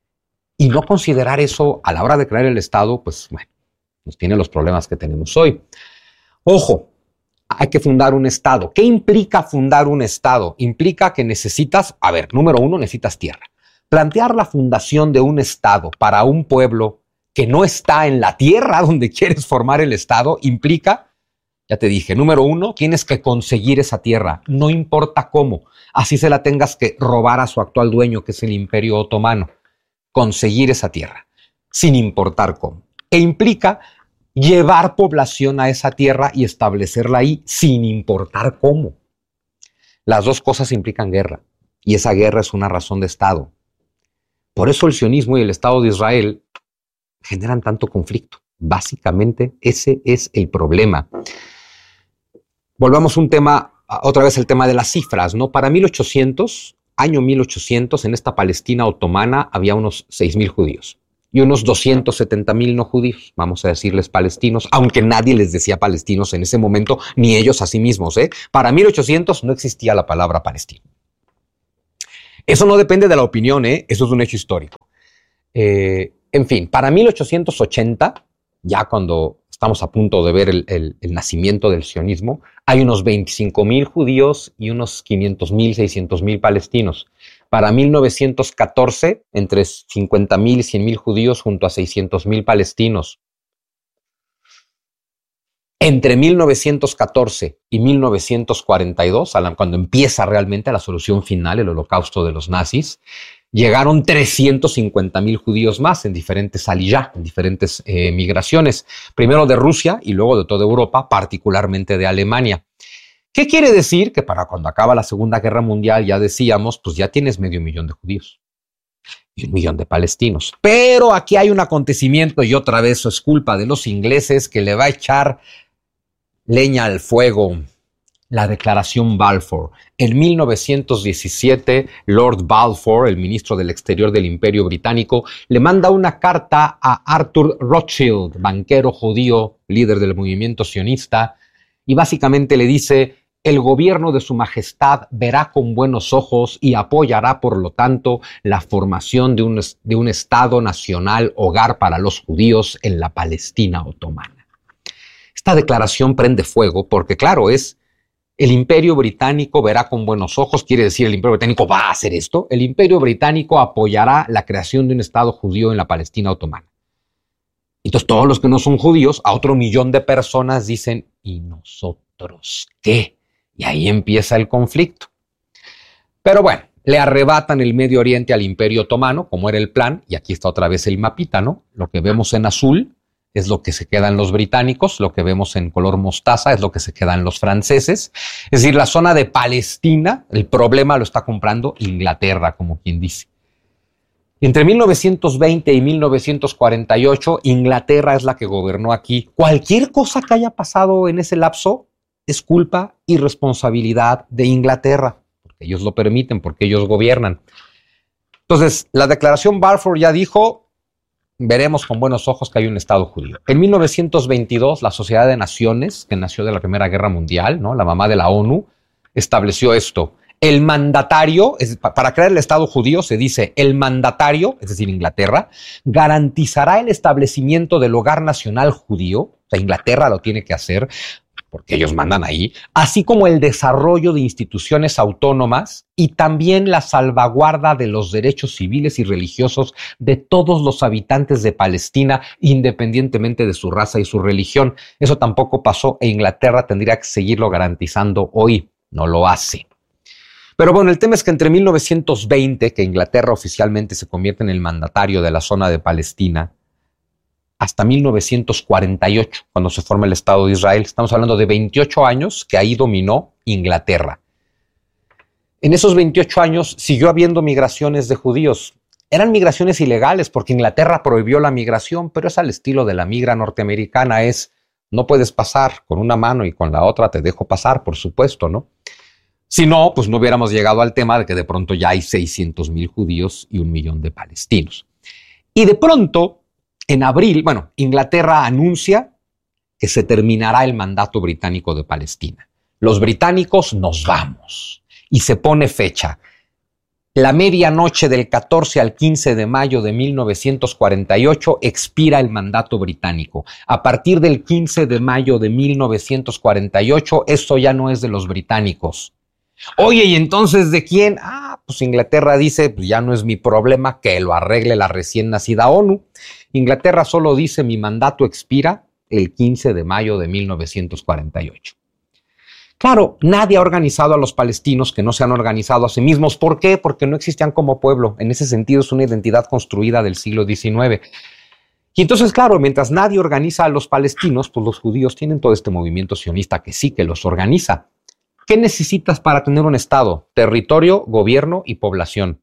Y no considerar eso a la hora de crear el Estado, pues bueno, nos tiene los problemas que tenemos hoy. Ojo, hay que fundar un Estado. ¿Qué implica fundar un Estado? Implica que necesitas, a ver, número uno, necesitas tierra. Plantear la fundación de un Estado para un pueblo que no está en la tierra donde quieres formar el Estado implica, ya te dije, número uno, tienes que conseguir esa tierra, no importa cómo. Así se la tengas que robar a su actual dueño, que es el Imperio Otomano. Conseguir esa tierra, sin importar cómo. E implica llevar población a esa tierra y establecerla ahí, sin importar cómo. Las dos cosas implican guerra, y esa guerra es una razón de Estado. Por eso el sionismo y el Estado de Israel generan tanto conflicto. Básicamente, ese es el problema. Volvamos a un tema, otra vez el tema de las cifras, ¿no? Para mil ochocientos año mil ochocientos, en esta Palestina otomana había unos seis mil judíos y unos doscientos setenta mil no judíos, vamos a decirles palestinos, aunque nadie les decía palestinos en ese momento, ni ellos a sí mismos, ¿eh? Para mil ochocientos no existía la palabra palestino. Eso no depende de la opinión, ¿eh? Eso es un hecho histórico. Eh, en fin, para mil ochocientos ochenta, ya cuando estamos a punto de ver el, el, el nacimiento del sionismo, hay unos veinticinco mil judíos y unos quinientos mil, seiscientos mil palestinos. Para mil novecientos catorce, entre cincuenta mil y cien mil judíos junto a seiscientos mil palestinos. Entre mil novecientos catorce y mil novecientos cuarenta y dos, cuando empieza realmente la solución final, el holocausto de los nazis, llegaron trescientos cincuenta mil judíos más en diferentes aliyá, en diferentes eh, migraciones, primero de Rusia y luego de toda Europa, particularmente de Alemania. ¿Qué quiere decir? Que para cuando acaba la Segunda Guerra Mundial, ya decíamos, pues ya tienes medio millón de judíos y un millón de palestinos. Pero aquí hay un acontecimiento, y otra vez eso es culpa de los ingleses, que le va a echar leña al fuego. La Declaración Balfour. En mil novecientos diecisiete, Lord Balfour, el ministro del Exterior del Imperio Británico, le manda una carta a Arthur Rothschild, banquero judío, líder del movimiento sionista, y básicamente le dice: el gobierno de su majestad verá con buenos ojos y apoyará, por lo tanto, la formación de un, de un Estado nacional hogar para los judíos en la Palestina otomana. Esta declaración prende fuego porque, claro, es el Imperio Británico verá con buenos ojos, quiere decir el Imperio Británico va a hacer esto. El Imperio Británico apoyará la creación de un Estado judío en la Palestina otomana. Entonces todos los que no son judíos, a otro millón de personas dicen: ¿y nosotros qué? Y ahí empieza el conflicto. Pero bueno, le arrebatan el Medio Oriente al Imperio Otomano, como era el plan, y aquí está otra vez el mapita, ¿no? Lo que vemos en azul es lo que se quedan los británicos, lo que vemos en color mostaza es lo que se quedan los franceses. Es decir, la zona de Palestina, el problema lo está comprando Inglaterra, como quien dice. Entre mil novecientos veinte y mil novecientos cuarenta y ocho, Inglaterra es la que gobernó aquí. Cualquier cosa que haya pasado en ese lapso es culpa y responsabilidad de Inglaterra, porque ellos lo permiten, porque ellos gobiernan. Entonces, la Declaración Balfour ya dijo: veremos con buenos ojos que hay un Estado judío. En mil novecientos veintidós, la Sociedad de Naciones, que nació de la Primera Guerra Mundial, ¿no?, la mamá de la ONU, estableció esto. El mandatario, es, para crear el Estado judío se dice: el mandatario, es decir, Inglaterra, garantizará el establecimiento del hogar nacional judío, o sea, Inglaterra lo tiene que hacer, porque ellos mandan ahí, así como el desarrollo de instituciones autónomas y también la salvaguarda de los derechos civiles y religiosos de todos los habitantes de Palestina, independientemente de su raza y su religión. Eso tampoco pasó e Inglaterra tendría que seguirlo garantizando hoy. No lo hace. Pero bueno, el tema es que entre mil novecientos veinte, que Inglaterra oficialmente se convierte en el mandatario de la zona de Palestina, hasta mil novecientos cuarenta y ocho, cuando se forma el Estado de Israel, estamos hablando de veintiocho años que ahí dominó Inglaterra. En esos veintiocho años siguió habiendo migraciones de judíos. Eran migraciones ilegales porque Inglaterra prohibió la migración, pero es al estilo de la migra norteamericana, es: no puedes pasar con una mano y con la otra te dejo pasar, por supuesto, ¿no? Si no, pues no hubiéramos llegado al tema de que de pronto ya hay seiscientos mil judíos y un millón de palestinos. Y de pronto, en abril, bueno, Inglaterra anuncia que se terminará el mandato británico de Palestina. Los británicos nos vamos. Y se pone fecha. La medianoche del catorce al quince de mayo de mil novecientos cuarenta y ocho expira el mandato británico. A partir del quince de mayo de mil novecientos cuarenta y ocho, esto ya no es de los británicos. Oye, ¿y entonces de quién? Ah, pues Inglaterra dice: pues ya no es mi problema, que lo arregle la recién nacida ONU. Inglaterra solo dice: mi mandato expira el quince de mayo de mil novecientos cuarenta y ocho. Claro, nadie ha organizado a los palestinos que no se han organizado a sí mismos. ¿Por qué? Porque no existían como pueblo. En ese sentido es una identidad construida del siglo diecinueve. Y entonces, claro, mientras nadie organiza a los palestinos, pues los judíos tienen todo este movimiento sionista que sí que los organiza. ¿Qué necesitas para tener un Estado? Territorio, gobierno y población.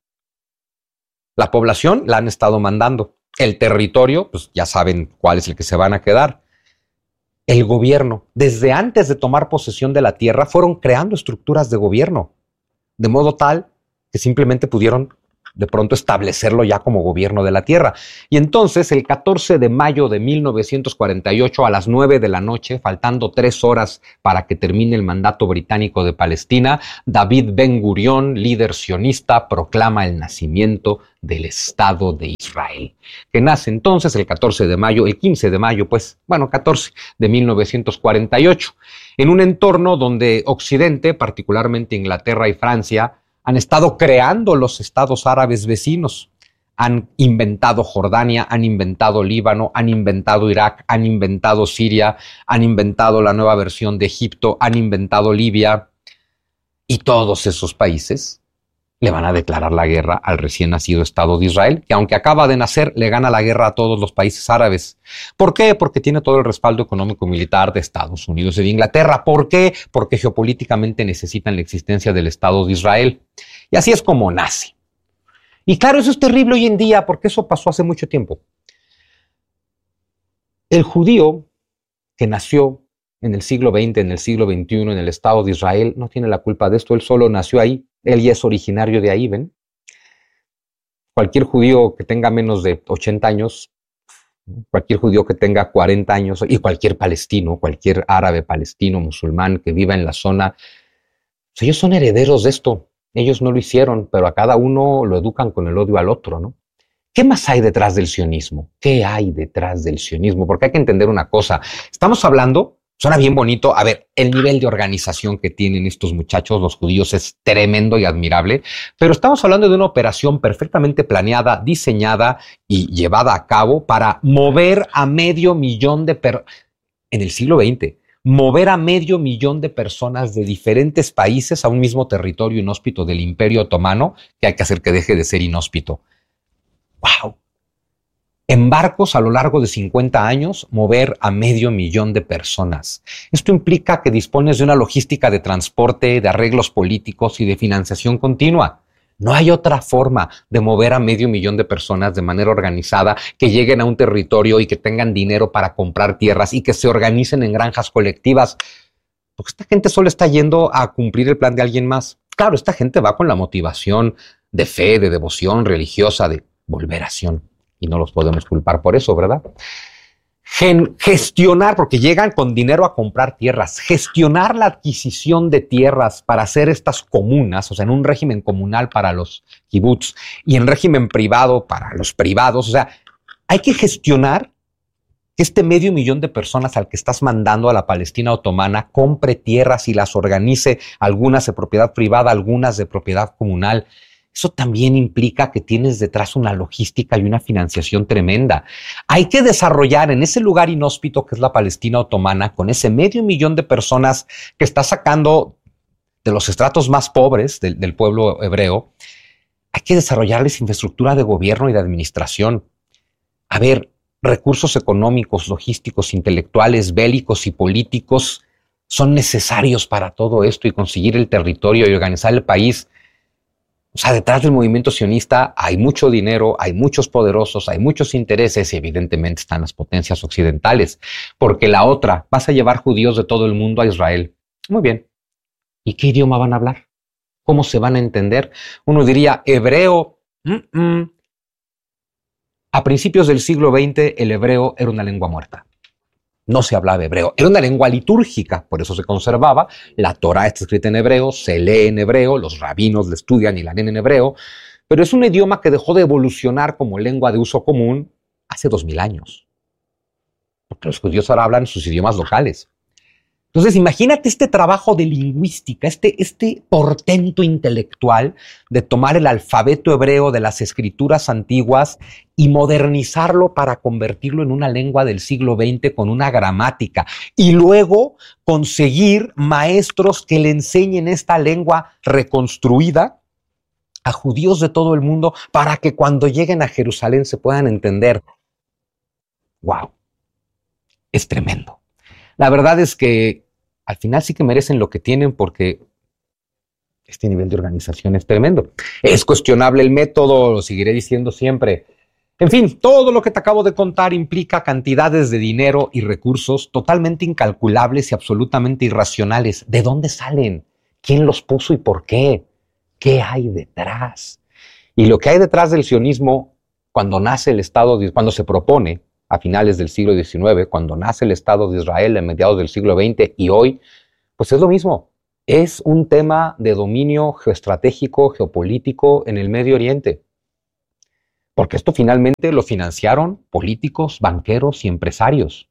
La población la han estado mandando. El territorio, pues ya saben cuál es el que se van a quedar. El gobierno, desde antes de tomar posesión de la tierra, fueron creando estructuras de gobierno, de modo tal que simplemente pudieron de pronto establecerlo ya como gobierno de la tierra. Y entonces, el catorce de mayo de mil novecientos cuarenta y ocho, a las nueve de la noche, faltando tres horas para que termine el mandato británico de Palestina, David Ben Gurión, líder sionista, proclama el nacimiento del Estado de Israel, que nace entonces el catorce de mayo, el quince de mayo, pues, bueno, catorce de mil novecientos cuarenta y ocho, en un entorno donde Occidente, particularmente Inglaterra y Francia, han estado creando los estados árabes vecinos. Han inventado Jordania, han inventado Líbano, han inventado Irak, han inventado Siria, han inventado la nueva versión de Egipto, han inventado Libia. Y todos esos países le van a declarar la guerra al recién nacido Estado de Israel, que aunque acaba de nacer, le gana la guerra a todos los países árabes. ¿Por qué? Porque tiene todo el respaldo económico y militar de Estados Unidos y de Inglaterra. ¿Por qué? Porque geopolíticamente necesitan la existencia del Estado de Israel. Y así es como nace. Y claro, eso es terrible hoy en día, porque eso pasó hace mucho tiempo. El judío que nació en el siglo veinte, en el siglo veintiuno, en el Estado de Israel, no tiene la culpa de esto, él solo nació ahí. Él ya es originario de ahí, ¿ven? Cualquier judío que tenga menos de ochenta años, cualquier judío que tenga cuarenta años, y cualquier palestino, cualquier árabe, palestino, musulmán que viva en la zona, pues ellos son herederos de esto. Ellos no lo hicieron, pero a cada uno lo educan con el odio al otro, ¿no? ¿Qué más hay detrás del sionismo? ¿Qué hay detrás del sionismo? Porque hay que entender una cosa. Estamos hablando... Suena bien bonito. A ver, el nivel de organización que tienen estos muchachos, los judíos, es tremendo y admirable, pero estamos hablando de una operación perfectamente planeada, diseñada y llevada a cabo para mover a medio millón de personas, en el siglo veinte, mover a medio millón de personas de diferentes países a un mismo territorio inhóspito del Imperio Otomano, que hay que hacer que deje de ser inhóspito. ¡Wow! En barcos a lo largo de cincuenta años, mover a medio millón de personas. Esto implica que dispones de una logística de transporte, de arreglos políticos y de financiación continua. No hay otra forma de mover a medio millón de personas de manera organizada, que lleguen a un territorio y que tengan dinero para comprar tierras y que se organicen en granjas colectivas. Porque esta gente solo está yendo a cumplir el plan de alguien más. Claro, esta gente va con la motivación de fe, de devoción religiosa, de volver a Sion. Y no los podemos culpar por eso, ¿verdad? Gen- gestionar, porque llegan con dinero a comprar tierras, gestionar la adquisición de tierras para hacer estas comunas, o sea, en un régimen comunal para los kibbutz y en régimen privado para los privados. O sea, hay que gestionar que este medio millón de personas al que estás mandando a la Palestina otomana compre tierras y las organice, algunas de propiedad privada, algunas de propiedad comunal. Eso también implica que tienes detrás una logística y una financiación tremenda. Hay que desarrollar en ese lugar inhóspito que es la Palestina otomana, con ese medio millón de personas que está sacando de los estratos más pobres del, del pueblo hebreo, hay que desarrollarles infraestructura de gobierno y de administración. A ver, recursos económicos, logísticos, intelectuales, bélicos y políticos son necesarios para todo esto y conseguir el territorio y organizar el país. O sea, detrás del movimiento sionista hay mucho dinero, hay muchos poderosos, hay muchos intereses y evidentemente están las potencias occidentales. Porque la otra, vas a llevar judíos de todo el mundo a Israel. Muy bien. ¿Y qué idioma van a hablar? ¿Cómo se van a entender? Uno diría hebreo. Mm-mm. A principios del siglo veinte el hebreo era una lengua muerta. No se hablaba hebreo. Era una lengua litúrgica, por eso se conservaba. La Torá está escrita en hebreo, se lee en hebreo, los rabinos la estudian y la leen en hebreo, pero es un idioma que dejó de evolucionar como lengua de uso común hace dos mil años. Porque los judíos ahora hablan sus idiomas locales. Entonces, imagínate este trabajo de lingüística, este, este portento intelectual de tomar el alfabeto hebreo de las escrituras antiguas y modernizarlo para convertirlo en una lengua del siglo veinte con una gramática. Y luego conseguir maestros que le enseñen esta lengua reconstruida a judíos de todo el mundo para que cuando lleguen a Jerusalén se puedan entender. ¡Wow! Es tremendo. La verdad es que al final sí que merecen lo que tienen porque este nivel de organización es tremendo. Es cuestionable el método, lo seguiré diciendo siempre. En fin, todo lo que te acabo de contar implica cantidades de dinero y recursos totalmente incalculables y absolutamente irracionales. ¿De dónde salen? ¿Quién los puso y por qué? ¿Qué hay detrás? Y lo que hay detrás del sionismo, cuando nace el Estado, de, cuando se propone a finales del siglo diecinueve, cuando nace el Estado de Israel en mediados del siglo veinte y hoy, pues es lo mismo. Es un tema de dominio geoestratégico, geopolítico en el Medio Oriente. Porque esto finalmente lo financiaron políticos, banqueros y empresarios.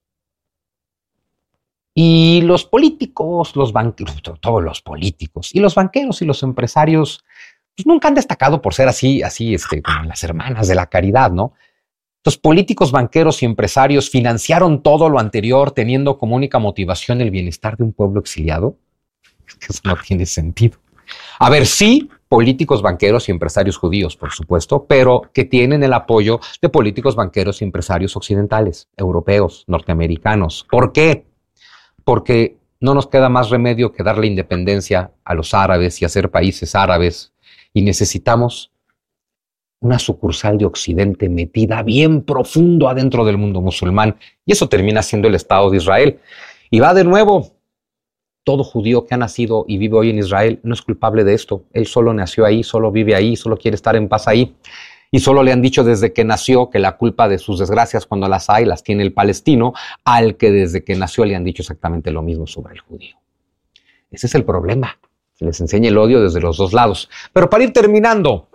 Y los políticos, los banqueros, todos los políticos, y los banqueros y los empresarios, pues nunca han destacado por ser así, así, este, como las hermanas de la caridad, ¿no? Los políticos, banqueros y empresarios financiaron todo lo anterior teniendo como única motivación el bienestar de un pueblo exiliado. Es que eso no tiene sentido. A ver, sí, políticos, banqueros y empresarios judíos, por supuesto, pero que tienen el apoyo de políticos, banqueros y empresarios occidentales, europeos, norteamericanos. ¿Por qué? Porque no nos queda más remedio que darle independencia a los árabes y hacer países árabes, y necesitamos una sucursal de Occidente metida bien profundo adentro del mundo musulmán, y eso termina siendo el Estado de Israel. Y va de nuevo, todo judío que ha nacido y vive hoy en Israel no es culpable de esto. Él solo nació ahí, solo vive ahí, solo quiere estar en paz ahí. Y solo le han dicho desde que nació que la culpa de sus desgracias, cuando las hay, las tiene el palestino, al que desde que nació le han dicho exactamente lo mismo sobre el judío. Ese es el problema. Se les enseña el odio desde los dos lados. Pero para ir terminando,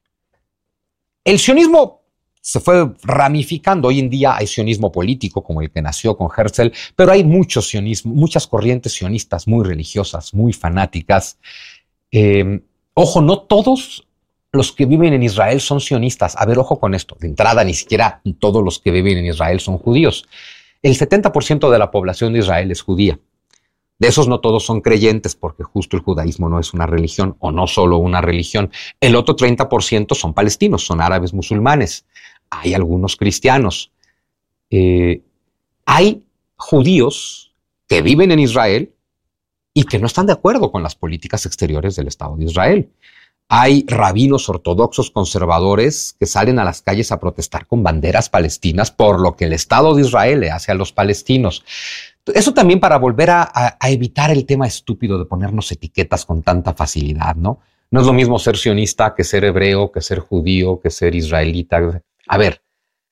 el sionismo se fue ramificando. Hoy en día hay sionismo político, como el que nació con Herzl, pero hay muchos sionismo, muchas corrientes sionistas muy religiosas, muy fanáticas. Eh, ojo, no todos los que viven en Israel son sionistas. A ver, ojo con esto. De entrada, ni siquiera todos los que viven en Israel son judíos. El setenta por ciento de la población de Israel es judía. De esos no todos son creyentes, porque justo el judaísmo no es una religión, o no solo una religión. El otro treinta por ciento son palestinos, son árabes musulmanes. Hay algunos cristianos. Eh, hay judíos que viven en Israel y que no están de acuerdo con las políticas exteriores del Estado de Israel. Hay rabinos ortodoxos conservadores que salen a las calles a protestar con banderas palestinas por lo que el Estado de Israel le hace a los palestinos. Eso también para volver a, a, a evitar el tema estúpido de ponernos etiquetas con tanta facilidad, ¿no? No es lo mismo ser sionista que ser hebreo, que ser judío, que ser israelita. A ver,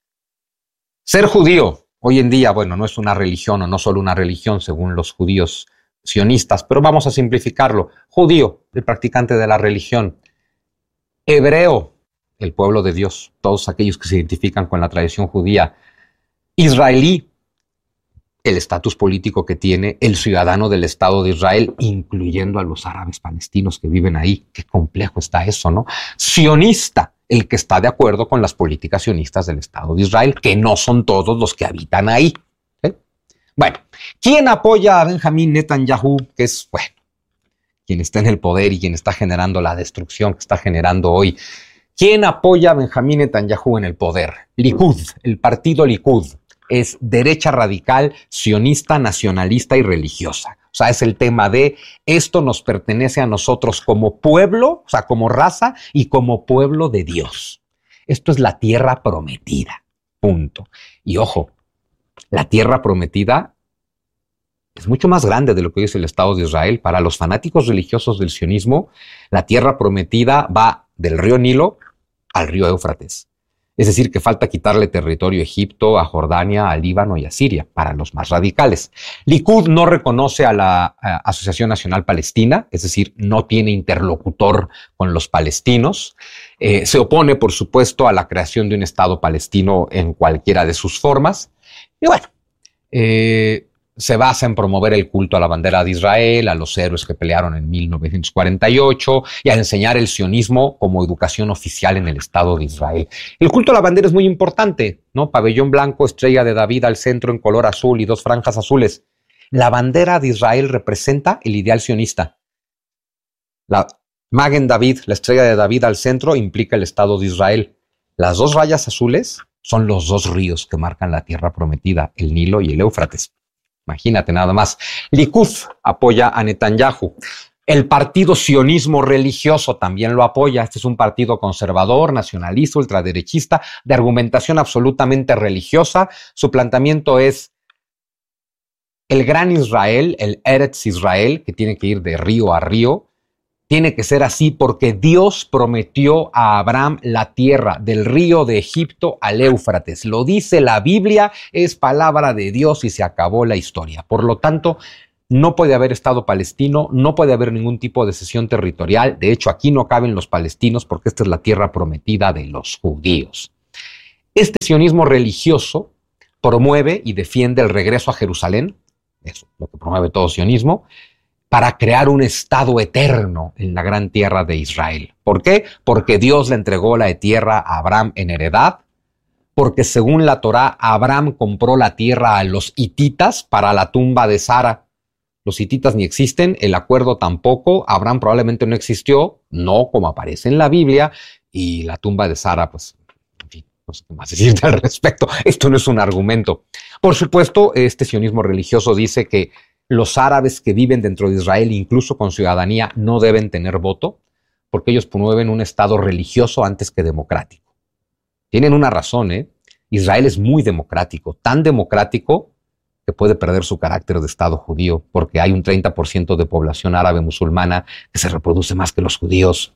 ser judío hoy en día, bueno, no es una religión o no solo una religión según los judíos sionistas, pero vamos a simplificarlo. Judío, el practicante de la religión. Hebreo, el pueblo de Dios, todos aquellos que se identifican con la tradición judía. Israelí, el estatus político que tiene el ciudadano del Estado de Israel, incluyendo a los árabes palestinos que viven ahí. Qué complejo está eso, ¿no? Sionista, el que está de acuerdo con las políticas sionistas del Estado de Israel, que no son todos los que habitan ahí. ¿Eh? Bueno, ¿quién apoya a Benjamín Netanyahu? Que es, bueno, quien está en el poder y quien está generando la destrucción que está generando hoy. ¿Quién apoya a Benjamín Netanyahu en el poder? Likud, el partido Likud. Es derecha radical, sionista, nacionalista y religiosa. O sea, es el tema de esto nos pertenece a nosotros como pueblo, o sea, como raza y como pueblo de Dios. Esto es la tierra prometida, punto. Y ojo, la tierra prometida es mucho más grande de lo que es el Estado de Israel. Para los fanáticos religiosos del sionismo, la tierra prometida va del río Nilo al río Éufrates. Es decir, que falta quitarle territorio a Egipto, a Jordania, a Líbano y a Siria, para los más radicales. Likud no reconoce a la a Asociación Nacional Palestina, es decir, no tiene interlocutor con los palestinos. Eh, se opone, por supuesto, a la creación de un Estado palestino en cualquiera de sus formas. Y bueno, eh, se basa en promover el culto a la bandera de Israel, a los héroes que pelearon en mil novecientos cuarenta y ocho y a enseñar el sionismo como educación oficial en el Estado de Israel. El culto a la bandera es muy importante, ¿no? Pabellón blanco, estrella de David al centro en color azul y dos franjas azules. La bandera de Israel representa el ideal sionista. La Magen David, la estrella de David al centro, implica el Estado de Israel. Las dos rayas azules son los dos ríos que marcan la tierra prometida, el Nilo y el Éufrates. Imagínate nada más. Likud apoya a Netanyahu. El partido sionismo religioso también lo apoya. Este es un partido conservador, nacionalista, ultraderechista, de argumentación absolutamente religiosa. Su planteamiento es el gran Israel, el Eretz Israel, que tiene que ir de río a río, Tiene que ser así porque Dios prometió a Abraham la tierra del río de Egipto al Éufrates. Lo dice la Biblia, es palabra de Dios y se acabó la historia. Por lo tanto, no puede haber Estado palestino, no puede haber ningún tipo de cesión territorial. De hecho, aquí no caben los palestinos porque esta es la tierra prometida de los judíos. Este sionismo religioso promueve y defiende el regreso a Jerusalén, eso es lo que promueve todo sionismo, para crear un Estado eterno en la gran tierra de Israel. ¿Por qué? Porque Dios le entregó la tierra a Abraham en heredad, porque según la Torá, Abraham compró la tierra a los hititas para la tumba de Sara. Los hititas ni existen, el acuerdo tampoco, Abraham probablemente no existió, no como aparece en la Biblia, y la tumba de Sara, pues, en fin, no sé qué más decirte al respecto. Esto no es un argumento. Por supuesto, este sionismo religioso dice que los árabes que viven dentro de Israel, incluso con ciudadanía, no deben tener voto, porque ellos promueven un Estado religioso antes que democrático. Tienen una razón, ¿eh? Israel es muy democrático, tan democrático que puede perder su carácter de Estado judío, porque hay un treinta por ciento de población árabe musulmana que se reproduce más que los judíos.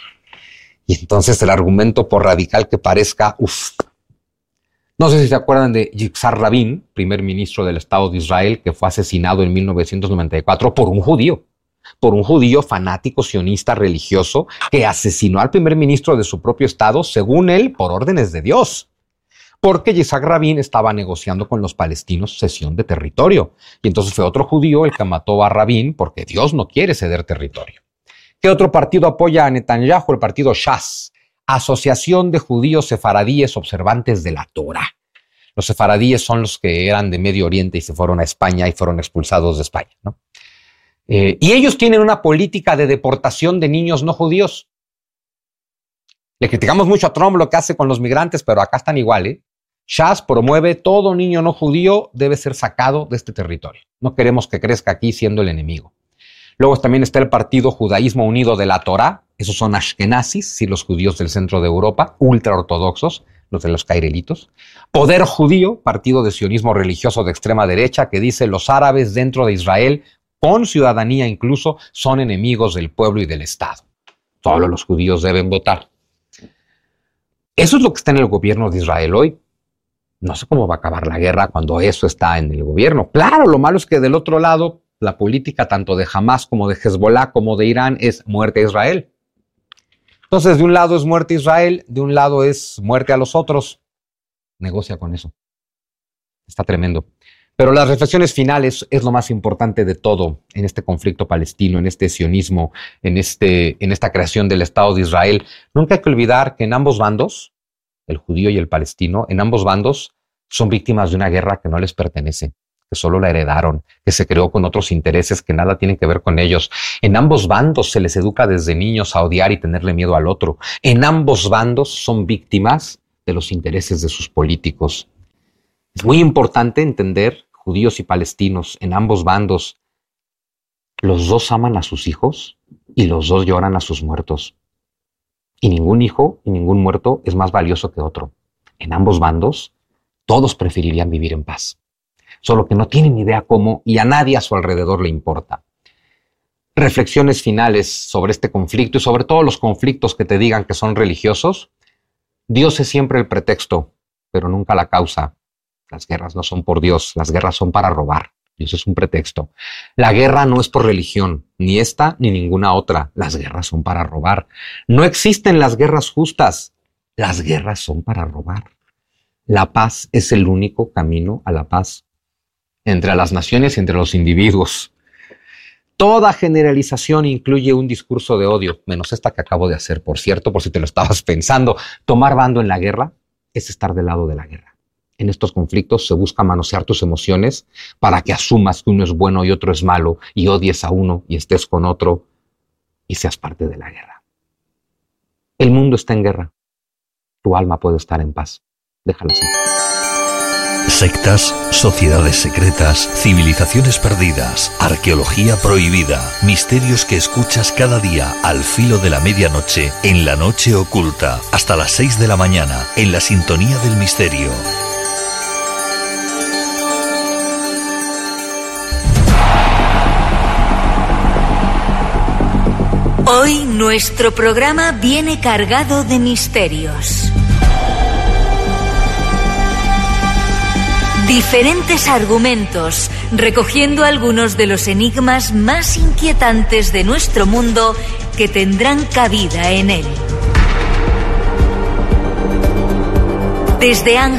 Y entonces el argumento, por radical que parezca, uff. No sé si se acuerdan de Yitzhak Rabin, primer ministro del Estado de Israel, que fue asesinado en mil novecientos noventa y cuatro por un judío, por un judío fanático sionista religioso que asesinó al primer ministro de su propio Estado, según él, por órdenes de Dios. Porque Yitzhak Rabin estaba negociando con los palestinos cesión de territorio. Y entonces fue otro judío el que mató a Rabin porque Dios no quiere ceder territorio. ¿Qué otro partido apoya a Netanyahu? El partido Shas. Asociación de Judíos Sefaradíes Observantes de la Torá. Los sefaradíes son los que eran de Medio Oriente y se fueron a España y fueron expulsados de España, ¿no? Eh, y ellos tienen una política de deportación de niños no judíos. Le criticamos mucho a Trump lo que hace con los migrantes, pero acá están igual, ¿eh? Shas promueve todo niño no judío debe ser sacado de este territorio. No queremos que crezca aquí siendo el enemigo. Luego también está el partido Judaísmo Unido de la Torá. Esos son ashkenazis, y los judíos del centro de Europa, ultraortodoxos, los de los cairelitos. Poder Judío, partido de sionismo religioso de extrema derecha, que dice los árabes dentro de Israel, con ciudadanía incluso, son enemigos del pueblo y del Estado. Solo los judíos deben votar. Eso es lo que está en el gobierno de Israel hoy. No sé cómo va a acabar la guerra cuando eso está en el gobierno. Claro, lo malo es que del otro lado, la política tanto de Hamas como de Hezbollah como de Irán es muerte a Israel. Entonces, de un lado es muerte a Israel, de un lado es muerte a los otros. Negocia con eso. Está tremendo. Pero las reflexiones finales es lo más importante de todo en este conflicto palestino, en este sionismo, en, este, en esta creación del Estado de Israel. Nunca hay que olvidar que en ambos bandos, el judío y el palestino, en ambos bandos son víctimas de una guerra que no les pertenece, que solo la heredaron, que se creó con otros intereses que nada tienen que ver con ellos. En ambos bandos se les educa desde niños a odiar y tenerle miedo al otro. En ambos bandos son víctimas de los intereses de sus políticos. Es muy importante entender, judíos y palestinos, en ambos bandos, los dos aman a sus hijos y los dos lloran a sus muertos. Y ningún hijo y ningún muerto es más valioso que otro. En ambos bandos, todos preferirían vivir en paz. Solo que no tienen idea cómo y a nadie a su alrededor le importa. Reflexiones finales sobre este conflicto y sobre todos los conflictos que te digan que son religiosos. Dios es siempre el pretexto, pero nunca la causa. Las guerras no son por Dios, las guerras son para robar. Dios es un pretexto. La guerra no es por religión, ni esta ni ninguna otra. Las guerras son para robar. No existen las guerras justas. Las guerras son para robar. La paz es el único camino a la paz entre las naciones y entre los individuos. Toda generalización incluye un discurso de odio, menos esta que acabo de hacer, por cierto, por si te lo estabas pensando. Tomar bando en la guerra es estar del lado de la guerra. En estos conflictos se busca manosear tus emociones para que asumas que uno es bueno y otro es malo, y odies a uno y estés con otro y seas parte de la guerra. El mundo está en guerra. Tu alma puede estar en paz. Déjala así. Sectas, sociedades secretas, civilizaciones perdidas, arqueología prohibida, misterios que escuchas cada día al filo de la medianoche, en la noche oculta, hasta las seis de la mañana, en la sintonía del misterio. Hoy nuestro programa viene cargado de misterios. Diferentes argumentos, recogiendo algunos de los enigmas más inquietantes de nuestro mundo que tendrán cabida en él. Desde Ángeles